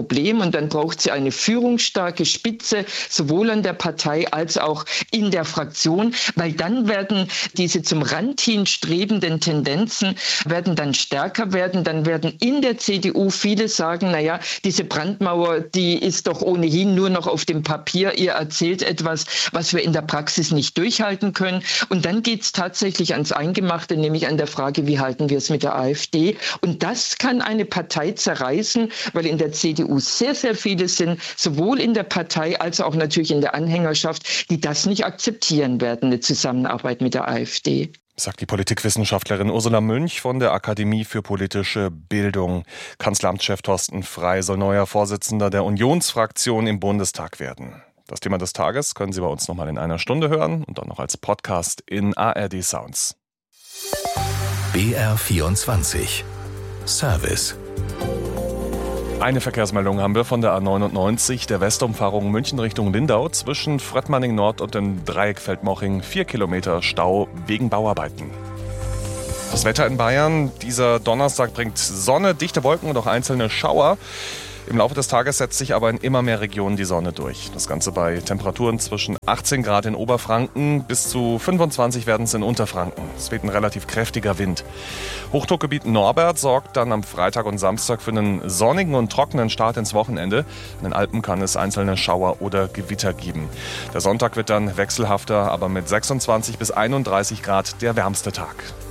und dann braucht sie eine führungsstarke Spitze, sowohl an der Partei als auch in der Fraktion, weil dann werden diese zum Rand hin strebenden Tendenzen werden dann stärker werden. Dann werden in der C D U viele sagen, naja, diese Brandmauer, die ist doch ohnehin nur noch auf dem Papier. Ihr erzählt etwas, was wir in der Praxis nicht durchhalten können. Und dann geht es tatsächlich ans Eingemachte, nämlich an der Frage, wie halten wir es mit der AfD? Und das kann eine Partei zerreißen, weil in der C D U sehr, sehr viele sind, sowohl in der Partei als auch natürlich in der Anhängerschaft, die das nicht akzeptieren werden, eine Zusammenarbeit mit der AfD. Sagt die Politikwissenschaftlerin Ursula Münch von der Akademie für politische Bildung. Kanzleramtschef Thorsten Frey soll neuer Vorsitzender der Unionsfraktion im Bundestag werden. Das Thema des Tages können Sie bei uns nochmal in einer Stunde hören und dann noch als Podcast in A R D Sounds. B R vierundzwanzig Service. Eine Verkehrsmeldung haben wir von der A neunundneunzig, der Westumfahrung München Richtung Lindau, zwischen Fröttmanning Nord und dem Dreieck Feldmoching. Vier Kilometer Stau wegen Bauarbeiten. Das Wetter in Bayern. Dieser Donnerstag bringt Sonne, dichte Wolken und auch einzelne Schauer. Im Laufe des Tages setzt sich aber in immer mehr Regionen die Sonne durch. Das Ganze bei Temperaturen zwischen achtzehn Grad in Oberfranken bis zu fünfundzwanzig werden es in Unterfranken. Es weht ein relativ kräftiger Wind. Hochdruckgebiet Norbert sorgt dann am Freitag und Samstag für einen sonnigen und trockenen Start ins Wochenende. In den Alpen kann es einzelne Schauer oder Gewitter geben. Der Sonntag wird dann wechselhafter, aber mit sechsundzwanzig bis einunddreißig Grad der wärmste Tag.